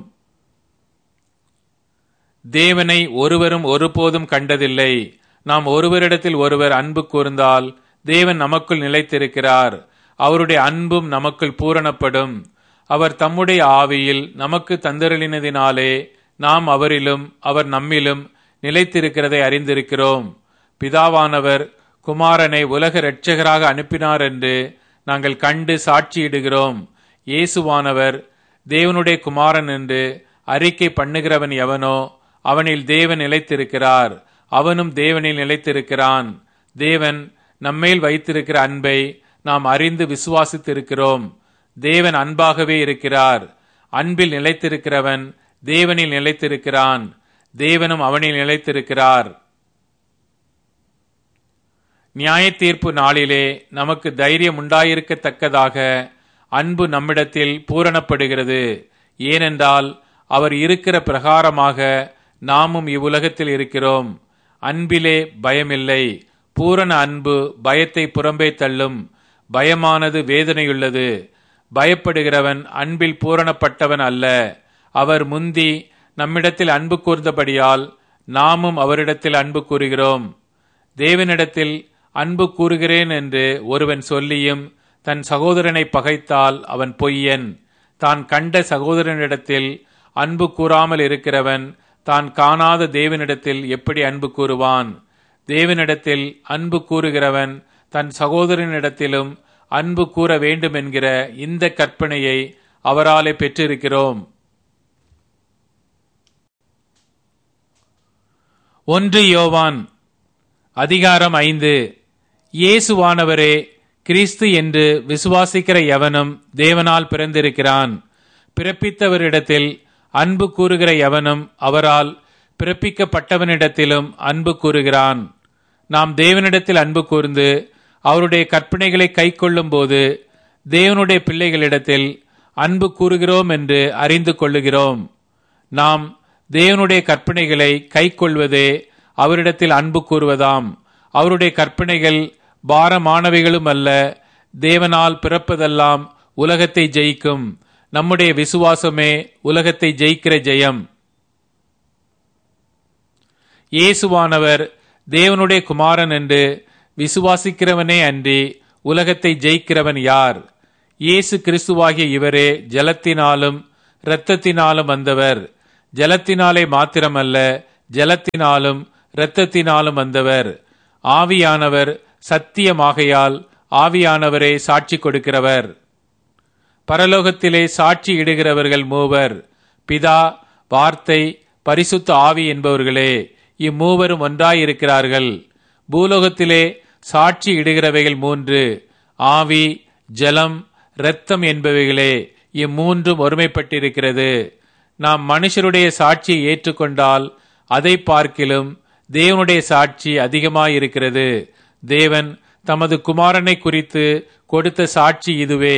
தேவனை ஒருவரும் ஒருபோதும் கண்டதில்லை. நாம் ஒருவரிடத்தில் ஒருவர் அன்பு கூர்ந்தால் தேவன் நமக்குள் நிலைத்திருக்கிறார். அவருடைய அன்பும் நமக்குள் பூரணப்படும். அவர் தம்முடைய ஆவியில் நமக்கு தந்தருளினதினாலே நாம் அவரிலும் அவர் நம்மிலும் நிலைத்திருக்கிறதை அறிந்திருக்கிறோம். பிதாவானவர் குமாரனை உலக இரட்சகராக அனுப்பினார் என்று நாங்கள் கண்டு சாட்சியிடுகிறோம். இயேசுவானவர் தேவனுடைய குமாரன் என்று அறிக்கை பண்ணுகிறவன் எவனோ அவனில் தேவன் நிலைத்திருக்கிறார், அவனும் தேவனில் நிலைத்திருக்கிறான். தேவன் நம்மேல் வைத்திருக்கிற அன்பை நாம் அறிந்து விசுவாசித்திருக்கிறோம். தேவன் அன்பாகவே இருக்கிறார். அன்பில் நிலைத்திருக்கிறவன் தேவனில் நிலைத்திருக்கிறான், தேவனும் அவனில் நிலைத்திருக்கிறார். நியாய தீர்ப்பு நாளிலே நமக்கு தைரியம் உண்டாயிருக்கத்தக்கதாக அன்பு நம்மிடத்தில் பூரணப்படுகிறது. ஏனென்றால் அவர் இருக்கிற பிரகாரமாக நாமும் இவ்வுலகத்தில் இருக்கிறோம். அன்பிலே பயமில்லை. பூரண அன்பு பயத்தை புறம்பே தள்ளும். பயமானது வேதனையுள்ளது. பயப்படுகிறவன் அன்பில் பூரணப்பட்டவன் அல்ல. அவர் முந்தி நம்மிடத்தில் அன்பு கூர்ந்தபடியால் நாமும் அவரிடத்தில் அன்பு கூறுகிறோம். தேவனிடத்தில் அன்பு கூறுகிறேன் என்று ஒருவன் சொல்லியும் தன் சகோதரனை பகைத்தால் அவன் பொய்யன். தான் கண்ட சகோதரனிடத்தில் அன்பு கூறாமல் இருக்கிறவன் தான் காணாத தேவனிடத்தில் எப்படி அன்பு கூறுவான்? தேவனிடத்தில் அன்பு கூறுகிறவன் தன் சகோதரனிடத்திலும் அன்பு கூற வேண்டும் என்கிற இந்த கற்பனையை அவராலே பெற்றிருக்கிறோம். ஒன்று யோவான் அதிகாரம் ஐந்து. இயேசுவானவரே கிறிஸ்து என்று விசுவாசிக்கிற எவனும் தேவனால் பிறந்திருக்கிறான். பிறப்பித்தவரிடத்தில் அன்பு கூறுகிற எவனும் அவரால் பிறப்பிக்கப்பட்டவனிடத்திலும் அன்பு கூறுகிறான். நாம் தேவனிடத்தில் அன்பு கூர்ந்து அவருடைய கற்பனைகளை கைக்கொள்ளும் போது தேவனுடைய பிள்ளைகளிடத்தில் அன்பு கூறுகிறோம் என்று அறிந்து கொள்ளுகிறோம். நாம் தேவனுடைய கற்பனைகளை கைக்கொள்வதே அவரிடத்தில் அன்பு கூறுவதாம். அவருடைய கற்பனைகள் பாரமானவைகளும் அல்ல. தேவனால் பிறப்பதெல்லாம் உலகத்தை ஜெயிக்கும். நம்முடைய விசுவாசமே உலகத்தை ஜெயிக்கிற ஜெயம். இயேசுவானவர் தேவனுடைய குமாரன் என்று விசுவாசிக்கிறவனே அன்றி உலகத்தை ஜெயிக்கிறவன் யார்? இயேசு கிறிஸ்துவாகிய இவரே ஜலத்தினாலும் இரத்தத்தினாலும் வந்தவர். ஜலத்தினாலே மாத்திரமல்ல, ஜலத்தினாலும் இரத்தத்தினாலும் வந்தவர். ஆவியானவர் சத்தியமாகையால் ஆவியானவரே சாட்சி கொடுக்கிறவர். பரலோகத்திலே சாட்சி இடுகிறவர்கள் மூவர், பிதா, வார்த்தை, பரிசுத்த ஆவி என்பவர்களே. இம்மூவரும் ஒன்றாயிருக்கிறார்கள். பூலோகத்திலே சாட்சி இடுகிறவைகள் மூன்று, ஆவி, ஜலம், இரத்தம் என்பவைகளே. இம்மூன்றும் ஒருமைப்பட்டிருக்கிறது. நாம் மனுஷருடைய சாட்சியை ஏற்றுக்கொண்டால் அதை பார்க்கிலும் தேவனுடைய சாட்சி அதிகமாயிருக்கிறது. தேவன் தமது குமாரனை குறித்து கொடுத்த சாட்சி இதுவே.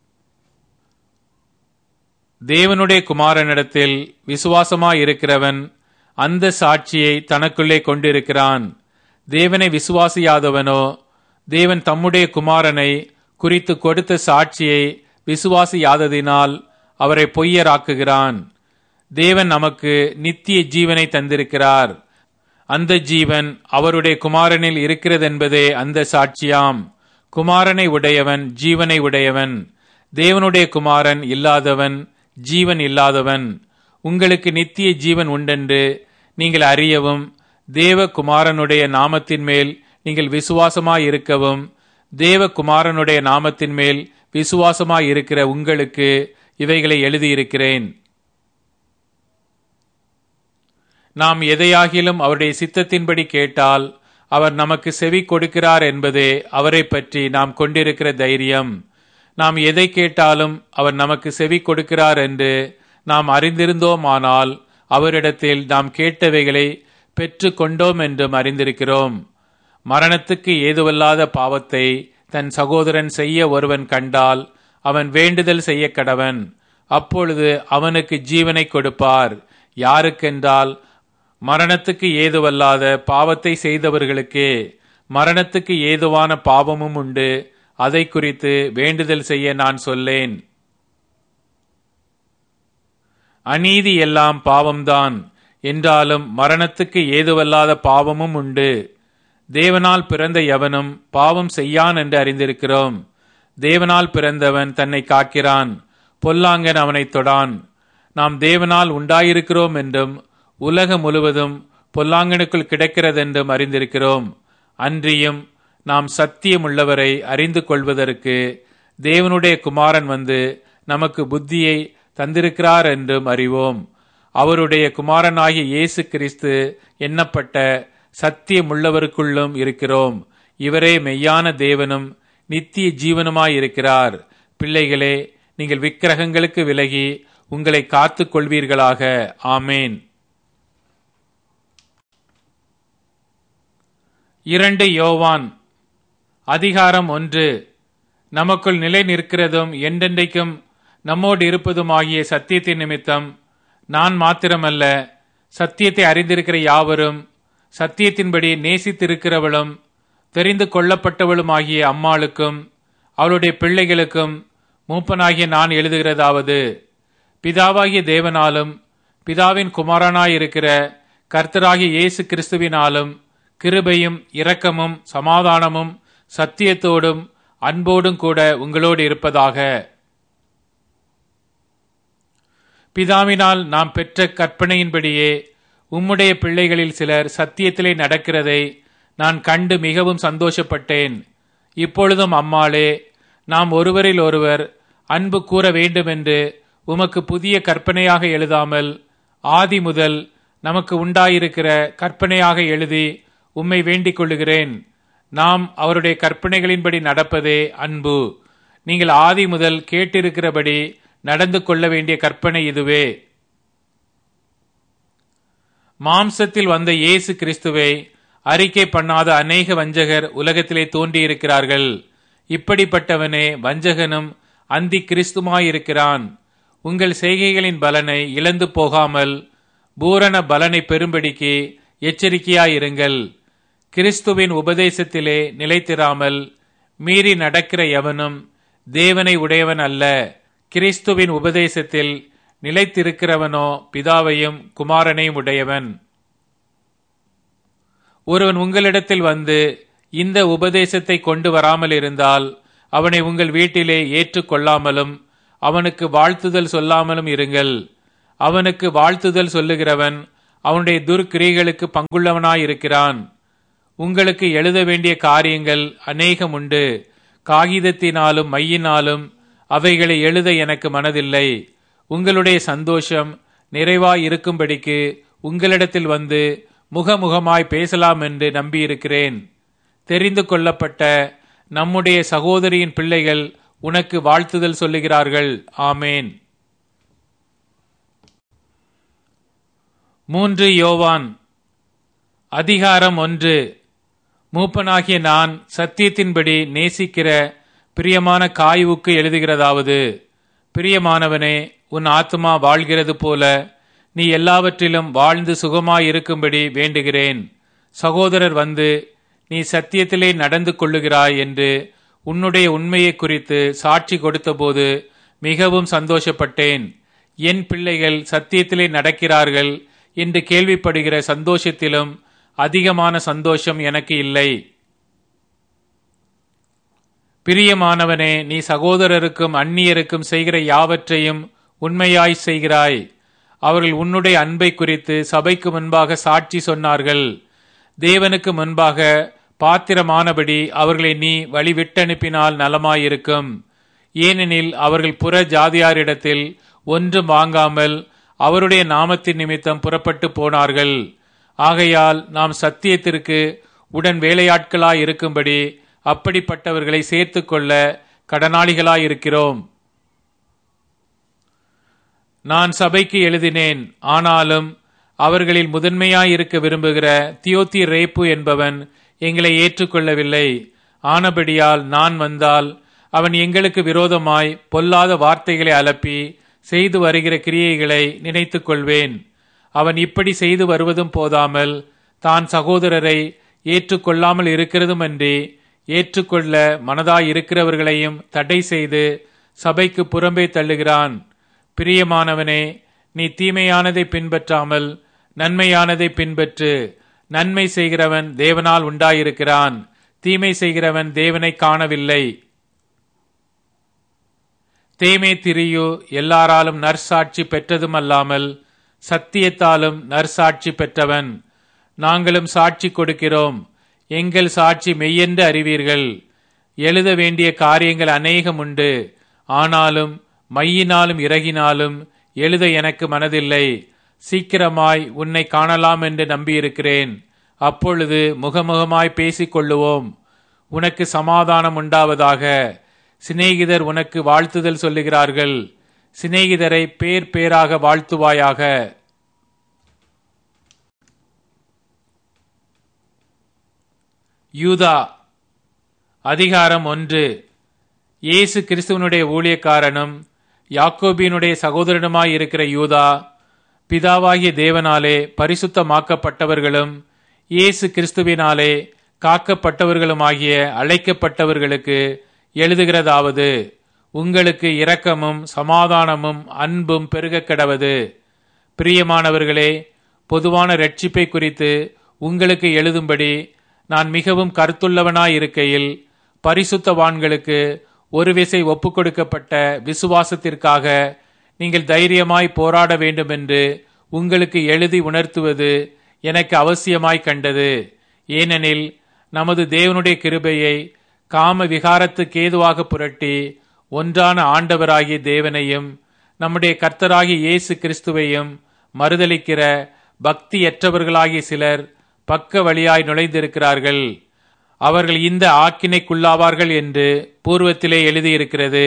தேவனுடைய குமாரனிடத்தில் விசுவாசமாயிருக்கிறவன் அந்த சாட்சியை தனக்குள்ளே கொண்டிருக்கிறான். தேவனை விசுவாசியாதவனோ தேவன் தம்முடைய குமாரனை குறித்து கொடுத்த சாட்சியை விசுவாசியாததினால் அவரை பொய்யராக்குகிறான். தேவன் நமக்கு நித்திய ஜீவனை தந்திருக்கிறார். அந்த ஜீவன் அவருடைய குமாரனில் இருக்கிறதென்பதே அந்த சாட்சியாம். குமாரனை உடையவன் ஜீவனை உடையவன். தேவனுடைய குமாரன் இல்லாதவன் ஜீவன் இல்லாதவன். உங்களுக்கு நித்திய ஜீவன் உண்டென்று நீங்கள் அறியவும், தேவ குமாரனுடைய நாமத்தின் மேல் நீங்கள் விசுவாசமாயிருக்கவும், தேவ குமாரனுடைய நாமத்தின் மேல் விசுவாசமாயிருக்கிற உங்களுக்கு இவைகளை எழுதியிருக்கிறேன். நாம் எதையாகிலும் அவருடைய சித்தத்தின்படி கேட்டால் அவர் நமக்கு செவி கொடுக்கிறார் என்பதே அவரை பற்றி நாம் கொண்டிருக்கிற தைரியம். நாம் எதை கேட்டாலும் அவர் நமக்கு செவி கொடுக்கிறார் என்று நாம் அறிந்திருந்தோமானால் அவரிடத்தில் நாம் கேட்டவைகளை பெற்று கொண்டோம் என்றும் அறிந்திருக்கிறோம். மரணத்துக்கு ஏதுவல்லாத பாவத்தை தன் சகோதரன் செய்ய ஒருவன் கண்டால் அவன் வேண்டுதல் செய்ய கடவன். அப்பொழுது அவனுக்கு ஜீவனை கொடுப்பார். யாருக்கென்றால் மரணத்துக்கு ஏதுவல்லாத பாவத்தை செய்தவர்களுக்கே. மரணத்துக்கு ஏதுவான பாவமும் உண்டு. அதை குறித்து வேண்டுதல் செய்ய நான் சொல்லேன். அநீதி எல்லாம் பாவம்தான் என்றாலும் மரணத்துக்கு ஏதுவல்லாத பாவமும் உண்டு. தேவனால் பிறந்த எவனும் பாவம் செய்யான் என்று அறிந்திருக்கிறோம். தேவனால் பிறந்தவன் தன்னை காக்கிறான், பொல்லாங்கன் அவனை தொடான். நாம் தேவனால் உண்டாயிருக்கிறோம் என்றும் உலகம் முழுவதும் பொல்லாங்கனுக்குள் கிடக்கிறதென்றும் அறிந்திருக்கிறோம். அன்றியும் நாம் சத்தியம் உள்ளவரை அறிந்து கொள்வதற்கு தேவனுடைய குமாரன் வந்து நமக்கு புத்தியை தந்திருக்கிறார் என்றும் அறிவோம். அவருடைய குமாரனாகிய இயேசு கிறிஸ்து எண்ணப்பட்ட சத்தியமுள்ளவருக்குள்ளும் இருக்கிறோம். இவரே மெய்யான தேவனும் நித்திய ஜீவனுமாயிருக்கிறார். பிள்ளைகளே, நீங்கள் விக்கிரகங்களுக்கு விலகி உங்களை காத்துக் கொள்வீர்களாக. ஆமேன். இரண்டு யோவான் அதிகாரம் ஒன்று. நமக்குள் நிலை நிற்கிறதும் என்றென்றைக்கும் நம்மோடு இருப்பதுமாகிய சத்தியத்தின் நிமித்தம் நான் மாத்திரமல்ல, சத்தியத்தை அறிந்திருக்கிற யாவரும், சத்தியத்தின்படி நேசித்திருக்கிறவளும் தெரிந்து கொள்ளப்பட்டவளுமாகிய அம்மாளுக்கும் அவளுடைய பிள்ளைகளுக்கும் மூப்பனாகிய நான் எழுதுகிறதாவது, பிதாவாகிய தேவனாலும் பிதாவின் குமாரனாயிருக்கிற கர்த்தராகிய இயேசு கிறிஸ்துவினாலும் கிருபையும் இரக்கமும் சமாதானமும் சத்தியத்தோடும் அன்போடும் கூட உங்களோடு இருப்பதாக. பிதாவினால் நாம் பெற்ற கற்பனையின்படியே உம்முடைய பிள்ளைகளில் சிலர் சத்தியத்திலே நடக்கிறதை நான் கண்டு மிகவும் சந்தோஷப்பட்டேன். இப்பொழுதும் அம்மாளே, நாம் ஒருவரில் ஒருவர் அன்பு கூற வேண்டுமென்று உமக்கு புதிய கற்பனையாக எழுதாமல் ஆதி முதல் நமக்கு உண்டாயிருக்கிற கற்பனையாக எழுதி உம்மை வேண்டிக் கொள்ளுகிறேன். நாம் அவருடைய கற்பனைகளின்படி நடப்பதே அன்பு. நீங்கள் ஆதி முதல் கேட்டிருக்கிறபடி நடந்து கொள்ள வேண்டிய கற்பனை இதுவே. மாம்சத்தில் வந்த இயேசு கிறிஸ்துவை அறிக்கை பண்ணாத அநேக வஞ்சகர் உலகத்திலே தோன்றியிருக்கிறார்கள். இப்படிப்பட்டவனே வஞ்சகனும் அந்தி கிறிஸ்துமாயிருக்கிறான். உங்கள் செய்கைகளின் பலனை இழந்து போகாமல் பூரண பலனை பெறும்படிக்கு எச்சரிக்கையாயிருங்கள். கிறிஸ்துவின் உபதேசத்திலே நிலைத்திராமல் மீறி நடக்கிற எவனும் தேவனை உடையவன் அல்ல. கிறிஸ்துவின் உபதேசத்தில் நிலைத்திருக்கிறவனோ பிதாவையும் குமாரனையும் உடையவன். ஒருவன் உங்களிடத்தில் வந்து இந்த உபதேசத்தை கொண்டு வராமல் இருந்தால் அவனை உங்கள் வீட்டிலே ஏற்றுக்கொள்ளாமலும் அவனுக்கு வாழ்த்துதல் சொல்லாமலும் இருங்கள். அவனுக்கு வாழ்த்துதல் சொல்லுகிறவன் அவனுடைய துர்க்கிரியைகளுக்கு பங்குள்ளவனாயிருக்கிறான். உங்களுக்கு எழுத வேண்டிய காரியங்கள் அநேகம் உண்டு. காகிதத்தினாலும் மையினாலும் அவைகளை எழுத எனக்கு மனதில்லை. உங்களுடைய சந்தோஷம் நிறைவாயிருக்கும்படிக்கு உங்களிடத்தில் வந்து முகமுகமாய் பேசலாம் என்று நம்பியிருக்கிறேன். தெரிந்து கொள்ளப்பட்ட நம்முடைய சகோதரியின் பிள்ளைகள் உனக்கு வாழ்த்துதல் சொல்லுகிறார்கள். ஆமேன். மூன்று யோவான் அதிகாரம் ஒன்று. மூப்பனாகிய நான் சத்தியத்தின்படி நேசிக்கிற பிரியமான காயுவுக்கு எழுதுகிறதாவது, பிரியமானவனே, உன் ஆத்துமா வாழ்கிறது போல நீ எல்லாவற்றிலும் வாழ்ந்து சுகமாயிருக்கும்படி வேண்டுகிறேன். சகோதரர் வந்து நீ சத்தியத்திலே நடந்து கொள்ளுகிறாய் என்று உன்னுடைய உண்மையை குறித்து சாட்சி கொடுத்தபோது மிகவும் சந்தோஷப்பட்டேன். என் பிள்ளைகள் சத்தியத்திலே நடக்கிறார்கள் என்று கேள்விப்படுகிற சந்தோஷத்திலும் அதிகமான சந்தோஷம் எனக்கு இல்லை. பிரியமானவனே, நீ சகோதரருக்கும் அந்நியருக்கும் செய்கிற யாவற்றையும் உண்மையாய் செய்கிறாய். அவர்கள் உன்னுடைய அன்பை குறித்து சபைக்கு முன்பாக சாட்சி சொன்னார்கள். தேவனுக்கு முன்பாக பாத்திரமானபடி அவர்களை நீ வழிவிட்டனுப்பினால் நலமாயிருக்கும். ஏனெனில் அவர்கள் புற ஜாதியாரிடத்தில் ஒன்றும் வாங்காமல் அவருடைய நாமத்தின் நிமித்தம் புறப்பட்டு போனார்கள். ஆகையால் நாம் சத்தியத்திற்கு உடன் வேலையாட்களாய் இருக்கும்படி அப்படிப்பட்டவர்களை சேர்த்து கொள்ள கடனாளிகளாயிருக்கிறோம். நான் சபைக்கு எழுதினேன். ஆனாலும் அவர்களில் முதன்மையாயிருக்க விரும்புகிற தியோதிரேப்பு என்பவன் எங்களை ஏற்றுக்கொள்ளவில்லை. ஆனபடியால் நான் வந்தால் அவன் எங்களுக்கு விரோதமாய் பொல்லாத வார்த்தைகளை அலப்பி செய்து வருகிற கிரியைகளை நினைத்துக் கொள்வேன். அவன் இப்படி செய்து வருவதும் போதாமல் தான் சகோதரரை ஏற்றுக்கொள்ளாமல் இருக்கிறதுமன்றி ஏற்றுக்கொள்ள மனதாயிருக்கிறவர்களையும் தடை செய்து சபைக்கு புறம்பே தள்ளுகிறான். பிரியமானவனே, நீ தீமையானதை பின்பற்றாமல் நன்மையானதை பின்பற்று. நன்மை செய்கிறவன் தேவனால் உண்டாயிருக்கிறான். தீமை செய்கிறவன் தேவனை காணவில்லை. தேமே திரியு எல்லாராலும் நற்சாட்சி பெற்றதும் அல்லாமல் சத்தியத்தாலும் நற்சாட்சி பெற்றவன். நாங்களும் சாட்சி கொடுக்கிறோம். எங்கள் சாட்சி மெய்யென்று அறிவீர்கள். எழுத வேண்டிய காரியங்கள் அநேகம் உண்டு. ஆனாலும் மையினாலும் இறகினாலும் எழுத எனக்கு மனதில்லை. சீக்கிரமாய் உன்னை காணலாம் என்று நம்பியிருக்கிறேன். அப்பொழுது முகமுகமாய் பேசிக் கொள்ளுவோம். உனக்கு சமாதானம் உண்டாவதாக. சிநேகிதர் உனக்கு வாழ்த்துதல் சொல்லுகிறார்கள். சிநேகிதரை பேர் பேராக வாழ்த்துவாயாக. யூதா அதிகாரம் ஒன்று. இயேசு கிறிஸ்துவனுடைய ஊழியக்காரனும் யாக்கோபினுடைய சகோதரனுமாய் இருக்கிற யூதா, பிதாவாகிய தேவனாலே பரிசுத்தமாக்கப்பட்டவர்களும் இயேசு கிறிஸ்துவினாலே காக்கப்பட்டவர்களுமாகிய அழைக்கப்பட்டவர்களுக்கு எழுதுகிறதாவது, உங்களுக்கு இரக்கமும் சமாதானமும் அன்பும் பெருக கடவது. பிரியமானவர்களே, பொதுவான இரட்சிப்பை குறித்து உங்களுக்கு எழுதும்படி நான் மிகவும் கருத்துள்ளவனாயிருக்கையில் பரிசுத்தவான்களுக்கு ஒரு விசை ஒப்புக் கொடுக்கப்பட்ட விசுவாசத்திற்காக நீங்கள் தைரியமாய் போராட வேண்டும் என்று உங்களுக்கு எழுதி உணர்த்துவது எனக்கு அவசியமாய் கண்டது. ஏனெனில் நமது தேவனுடைய கிருபையை காம விகாரத்துக்கு ஏதுவாக புரட்டி ஒன்றான ஆண்டவராகிய தேவனையும் நம்முடைய கர்த்தராகிய இயேசு கிறிஸ்துவையும் மறுதலிக்கிற பக்தியற்றவர்களாகிய சிலர் பக்க வழியாய் நுழைந்திருக்கிறார்கள். அவர்கள் இந்த ஆக்கினைக்குள்ளாவார்கள் என்று பூர்வத்திலே எழுதியிருக்கிறது.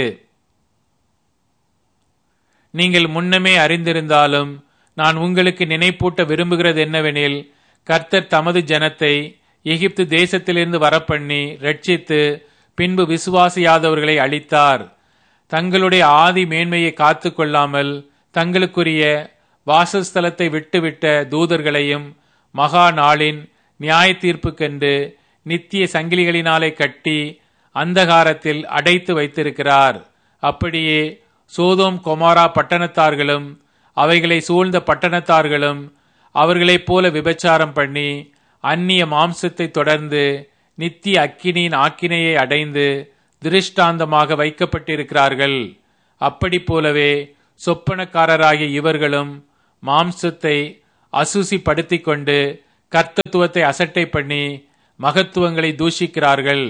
நீங்கள் முன்னமே அறிந்திருந்தாலும் நான் உங்களுக்கு நினைப்பூட்ட விரும்புகிறது என்னவெனில், கர்த்தர் தமது ஜனத்தை எகிப்து தேசத்திலிருந்து வரப்பண்ணி ரட்சித்து பின்பு விசுவாசியாதவர்களை அழித்தார். தங்களுடைய ஆதி மேன்மையை காத்து கொள்ளாமல் தங்களுக்குரிய வாசஸ்தலத்தை விட்டுவிட்ட தூதர்களையும் மகா நாளின் நியாய தீர்ப்புக்கென்று நித்திய சங்கிலிகளினாலே கட்டி அந்தகாரத்தில் அடைத்து வைத்திருக்கிறார். அப்படியே சோதோம் கொமாரா பட்டணத்தார்களும் அவைகளை சூழ்ந்த பட்டணத்தார்களும் அவர்களைப் போல விபச்சாரம் பண்ணி அந்நிய மாம்சத்தை தொடர்ந்து நித்திய அக்கினியின் ஆக்கினையை அடைந்து திருஷ்டாந்தமாக வைக்கப்பட்டிருக்கிறார்கள். அப்படி போலவே சொப்பனக்காரராகிய இவர்களும் மாம்சத்தை அசுசிப்படுத்திக் கொண்டு கர்த்தத்துவத்தை அசட்டை பண்ணி மகத்துவங்களை தூஷிக்கிறார்கள்.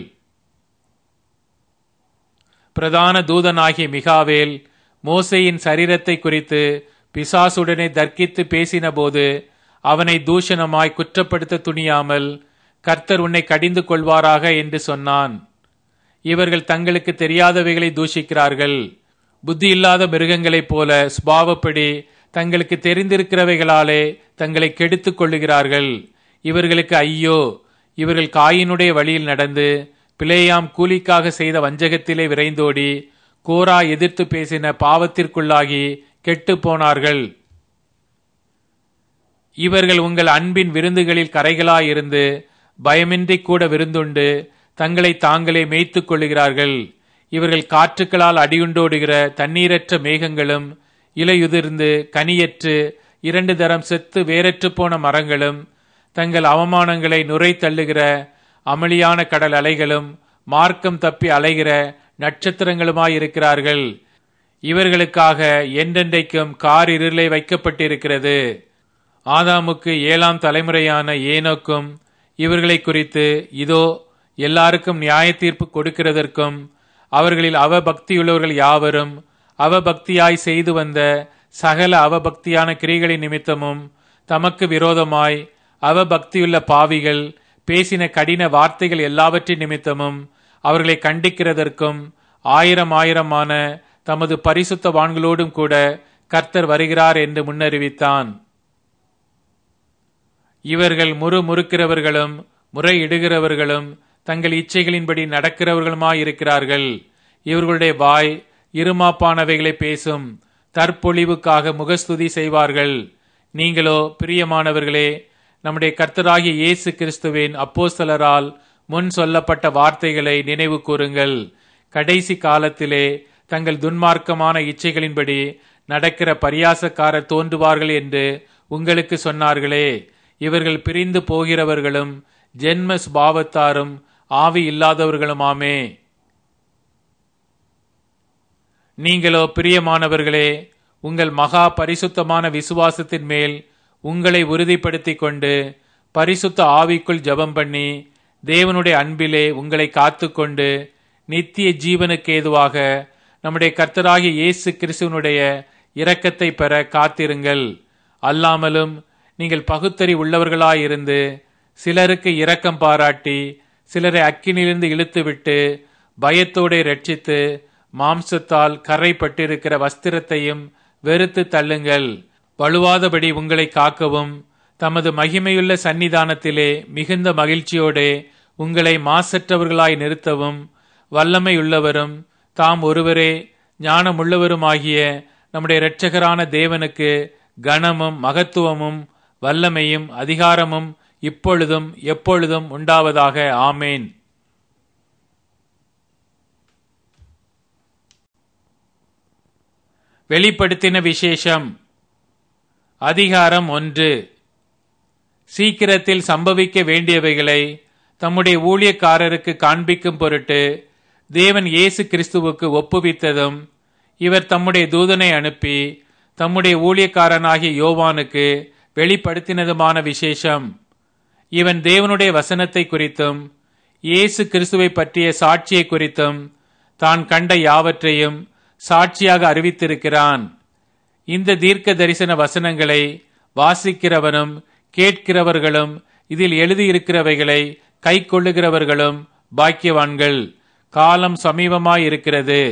பிரதான தூதனாகிய மிகாவேல் மோசேயின் சரீரத்தை குறித்து பிசாசுடனே தர்க்கித்து பேசின போது அவனை தூஷணமாய் குற்றப்படுத்த துணியாமல், கர்த்தர் உன்னை கடிந்து கொள்வாராக என்று சொன்னான். இவர்கள் தங்களுக்கு தெரியாதவைகளை தூஷிக்கிறார்கள். புத்தியில்லாத மிருகங்களைப் போல சுபாவப்படி தங்களுக்கு தெரிந்திருக்கிறவைகளாலே தங்களை கெடுத்துக் கொள்ளுகிறார்கள். இவர்களுக்கு ஐயோ! இவர்கள் காயினுடைய வழியில் நடந்து பிலேயாம் கூலிக்காக செய்த வஞ்சகத்திலே விரைந்தோடி கோரா எதிர்த்து பேசின பாவத்திற்குள்ளாகி கெட்டு போனார்கள். இவர்கள் உங்கள் அன்பின் விருந்துகளில் கரைகளாயிருந்து பயமின்றி கூட விருந்துண்டு தங்களை தாங்களே மேய்த்துக் கொள்ளுகிறார்கள். இவர்கள் காற்றுக்களால் அடியுண்டோடுகிற தண்ணீரற்ற மேகங்களும் இலையுதிர்ந்து கனியற்று இரண்டு தரம் செத்து வேரற்று போன மரங்களும் தங்கள் அவமானங்களை நுரை தள்ளுகிற அமளியான கடல் அலைகளும் மார்க்கம் தப்பி அலைகிற நட்சத்திரங்களுமாயிருக்கிறார்கள். இவர்களுக்காக என்றென்றைக்கும் கார் இருளை வைக்கப்பட்டிருக்கிறது. ஆதாமுக்கு ஏழாம் தலைமுறையான ஏனோக்கும் இவர்களை குறித்து, இதோ எல்லாருக்கும் நியாய தீர்ப்பு கொடுக்கிறதற்கும் அவர்களில் அவபக்தியுள்ளவர்கள் யாவரும் அவபக்தியாய் செய்து வந்த சகல அவபக்தியான கிரிகளின் நிமித்தமும் தமக்கு விரோதமாய் அவபக்தியுள்ள பாவிகள் பேசின கடின வார்த்தைகள் எல்லாவற்றின் நிமித்தமும் அவர்களை கண்டிக்கிறதற்கும் ஆயிரம் ஆயிரமான தமது பரிசுத்தவான்களோடும் கூட கர்த்தர் வருகிறார் என்று முன்னறிவித்தான். இவர்கள் முறு முறுக்கிறவர்களும் முறையிடுகிறவர்களும் தங்கள் இச்சைகளின்படி நடக்கிறவர்களுமாயிருக்கிறார்கள். இவர்களுடைய வாய் இருமாப்பானவைகளை பேசும், தற்பொழிவுக்காக முகஸ்துதி செய்வார்கள். நீங்களோ பிரியமானவர்களே, நம்முடைய கர்த்தராகிய இயேசு கிறிஸ்துவின் அப்போஸ்தலரால் முன் சொல்லப்பட்ட வார்த்தைகளை நினைவு கூறுங்கள். கடைசி காலத்திலே தங்கள் துன்மார்க்கமான இச்சைகளின்படி நடக்கிற பரியாசக்காரர் தோன்றுவார்கள் என்று உங்களுக்கு சொன்னார்களே. இவர்கள் பிரிந்து போகிறவர்களும் ஜென்ம சுபாவத்தாரும் ஆவி இல்லாதவர்களுமாமே. நீங்களோ பிரியமானவர்களே, உங்கள் மகா பரிசுத்தமான விசுவாசத்தின் மேல் உங்களை உறுதிப்படுத்திக் கொண்டு பரிசுத்த ஆவிக்குள் ஜெபம் பண்ணி தேவனுடைய அன்பிலே உங்களை காத்து கொண்டு நித்திய ஜீவனுக்கு ஏதுவாக நம்முடைய கர்த்தராகிய இயேசு கிறிஸ்துவனுடைய இரக்கத்தை பெற காத்திருங்கள். அல்லாமலும் நீங்கள் பகுத்தறி உள்ளவர்களாயிருந்து சிலருக்கு இரக்கம் பாராட்டி சிலரை அக்கினிலிருந்து இழுத்துவிட்டு பயத்தோடு ரட்சித்து மாம்சத்தால் கரைப்பட்டிருக்கிற வஸ்திரத்தையும் வெறுத்து தள்ளுங்கள். வலுவாதபடி உங்களை காக்கவும் தமது மகிமையுள்ள சன்னிதானத்திலே மிகுந்த மகிழ்ச்சியோடே உங்களை மாசற்றவர்களாய் நிறுத்தவும் வல்லமையுள்ளவரும் தாம் ஒருவரே ஞானமுள்ளவருமாகிய நம்முடைய இரட்சகரான தேவனுக்கு கனமும் மகத்துவமும் வல்லமையும் அதிகாரமும் இப்பொழுதும் எப்பொழுதும் உண்டாவதாக. ஆமேன். வெளிப்படுத்தின விசேஷம். அதிகாரம் ஒன்று. சீக்கிரத்தில் சம்பவிக்க வேண்டியவைகளை தம்முடைய ஊழியக்காரருக்கு காண்பிக்கும் பொருட்டு தேவன் இயேசு கிறிஸ்துவுக்கு ஒப்புவித்ததும், இவர் தம்முடைய தூதனை அனுப்பி தம்முடைய ஊழியக்காரனாகிய யோவானுக்கு வெளிப்படுத்தினதுமான விசேஷம். இவன் தேவனுடைய வசனத்தை குறித்தும் இயேசு கிறிஸ்துவை பற்றிய சாட்சியை குறித்தும் தான் கண்ட யாவற்றையும் சாட்சியாக அறிவித்திருக்கிறான். இந்த தீர்க்க தரிசன வசனங்களை வாசிக்கிறவனும் கேட்கிறவர்களும் இதில் எழுதியிருக்கிறவைகளை கை கொள்ளுகிறவர்களும் பாக்கியவான்கள். காலம் சமீபமாயிருக்கிறது.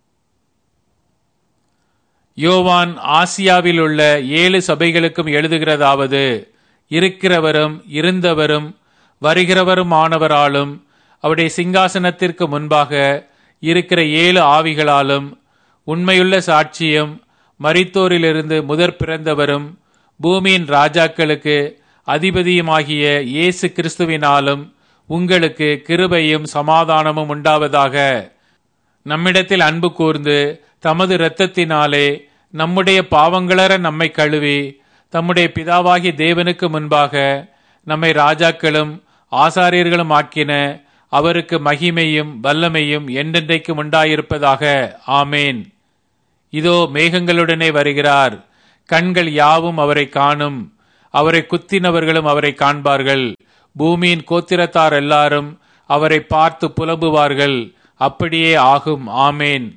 யோவான் ஆசியாவில் உள்ள ஏழு சபைகளுக்கும் எழுதுகிறதாவது, இருக்கிறவரும் இருந்தவரும் வருகிறவருமானவராலும் அவருடைய சிங்காசனத்திற்கு முன்பாக இருக்கிற ஏழு ஆவிகளாலும் உண்மையுள்ள சாட்சியும் மரித்தோரிலிருந்து முதற் பிறந்தவரும் பூமியின் ராஜாக்களுக்கு அதிபதியுமாகிய இயேசு கிறிஸ்துவினாலும் உங்களுக்கு கிருபையும் சமாதானமும் உண்டாவதாக. நம்மிடத்தில் அன்பு கூர்ந்து தமது இரத்தத்தினாலே நம்முடைய பாவங்களற நம்மை கழுவி தம்முடைய பிதாவாகிய தேவனுக்கு முன்பாக நம்மை ராஜாக்களும் ஆசாரியர்களும் ஆக்கின அவருக்கு மகிமையும் வல்லமையும் என்றென்றைக்கும் உண்டாயிருப்பதாக. ஆமேன். இதோ மேகங்களுடனே வருகிறார். கண்கள் யாவும் அவரை காணும். அவரை குத்தினவர்களும் அவரை காண்பார்கள். பூமியின் கோத்திரத்தார் எல்லாரும் அவரை பார்த்து புலம்புவார்கள். அப்படியே ஆகும். ஆமேன்.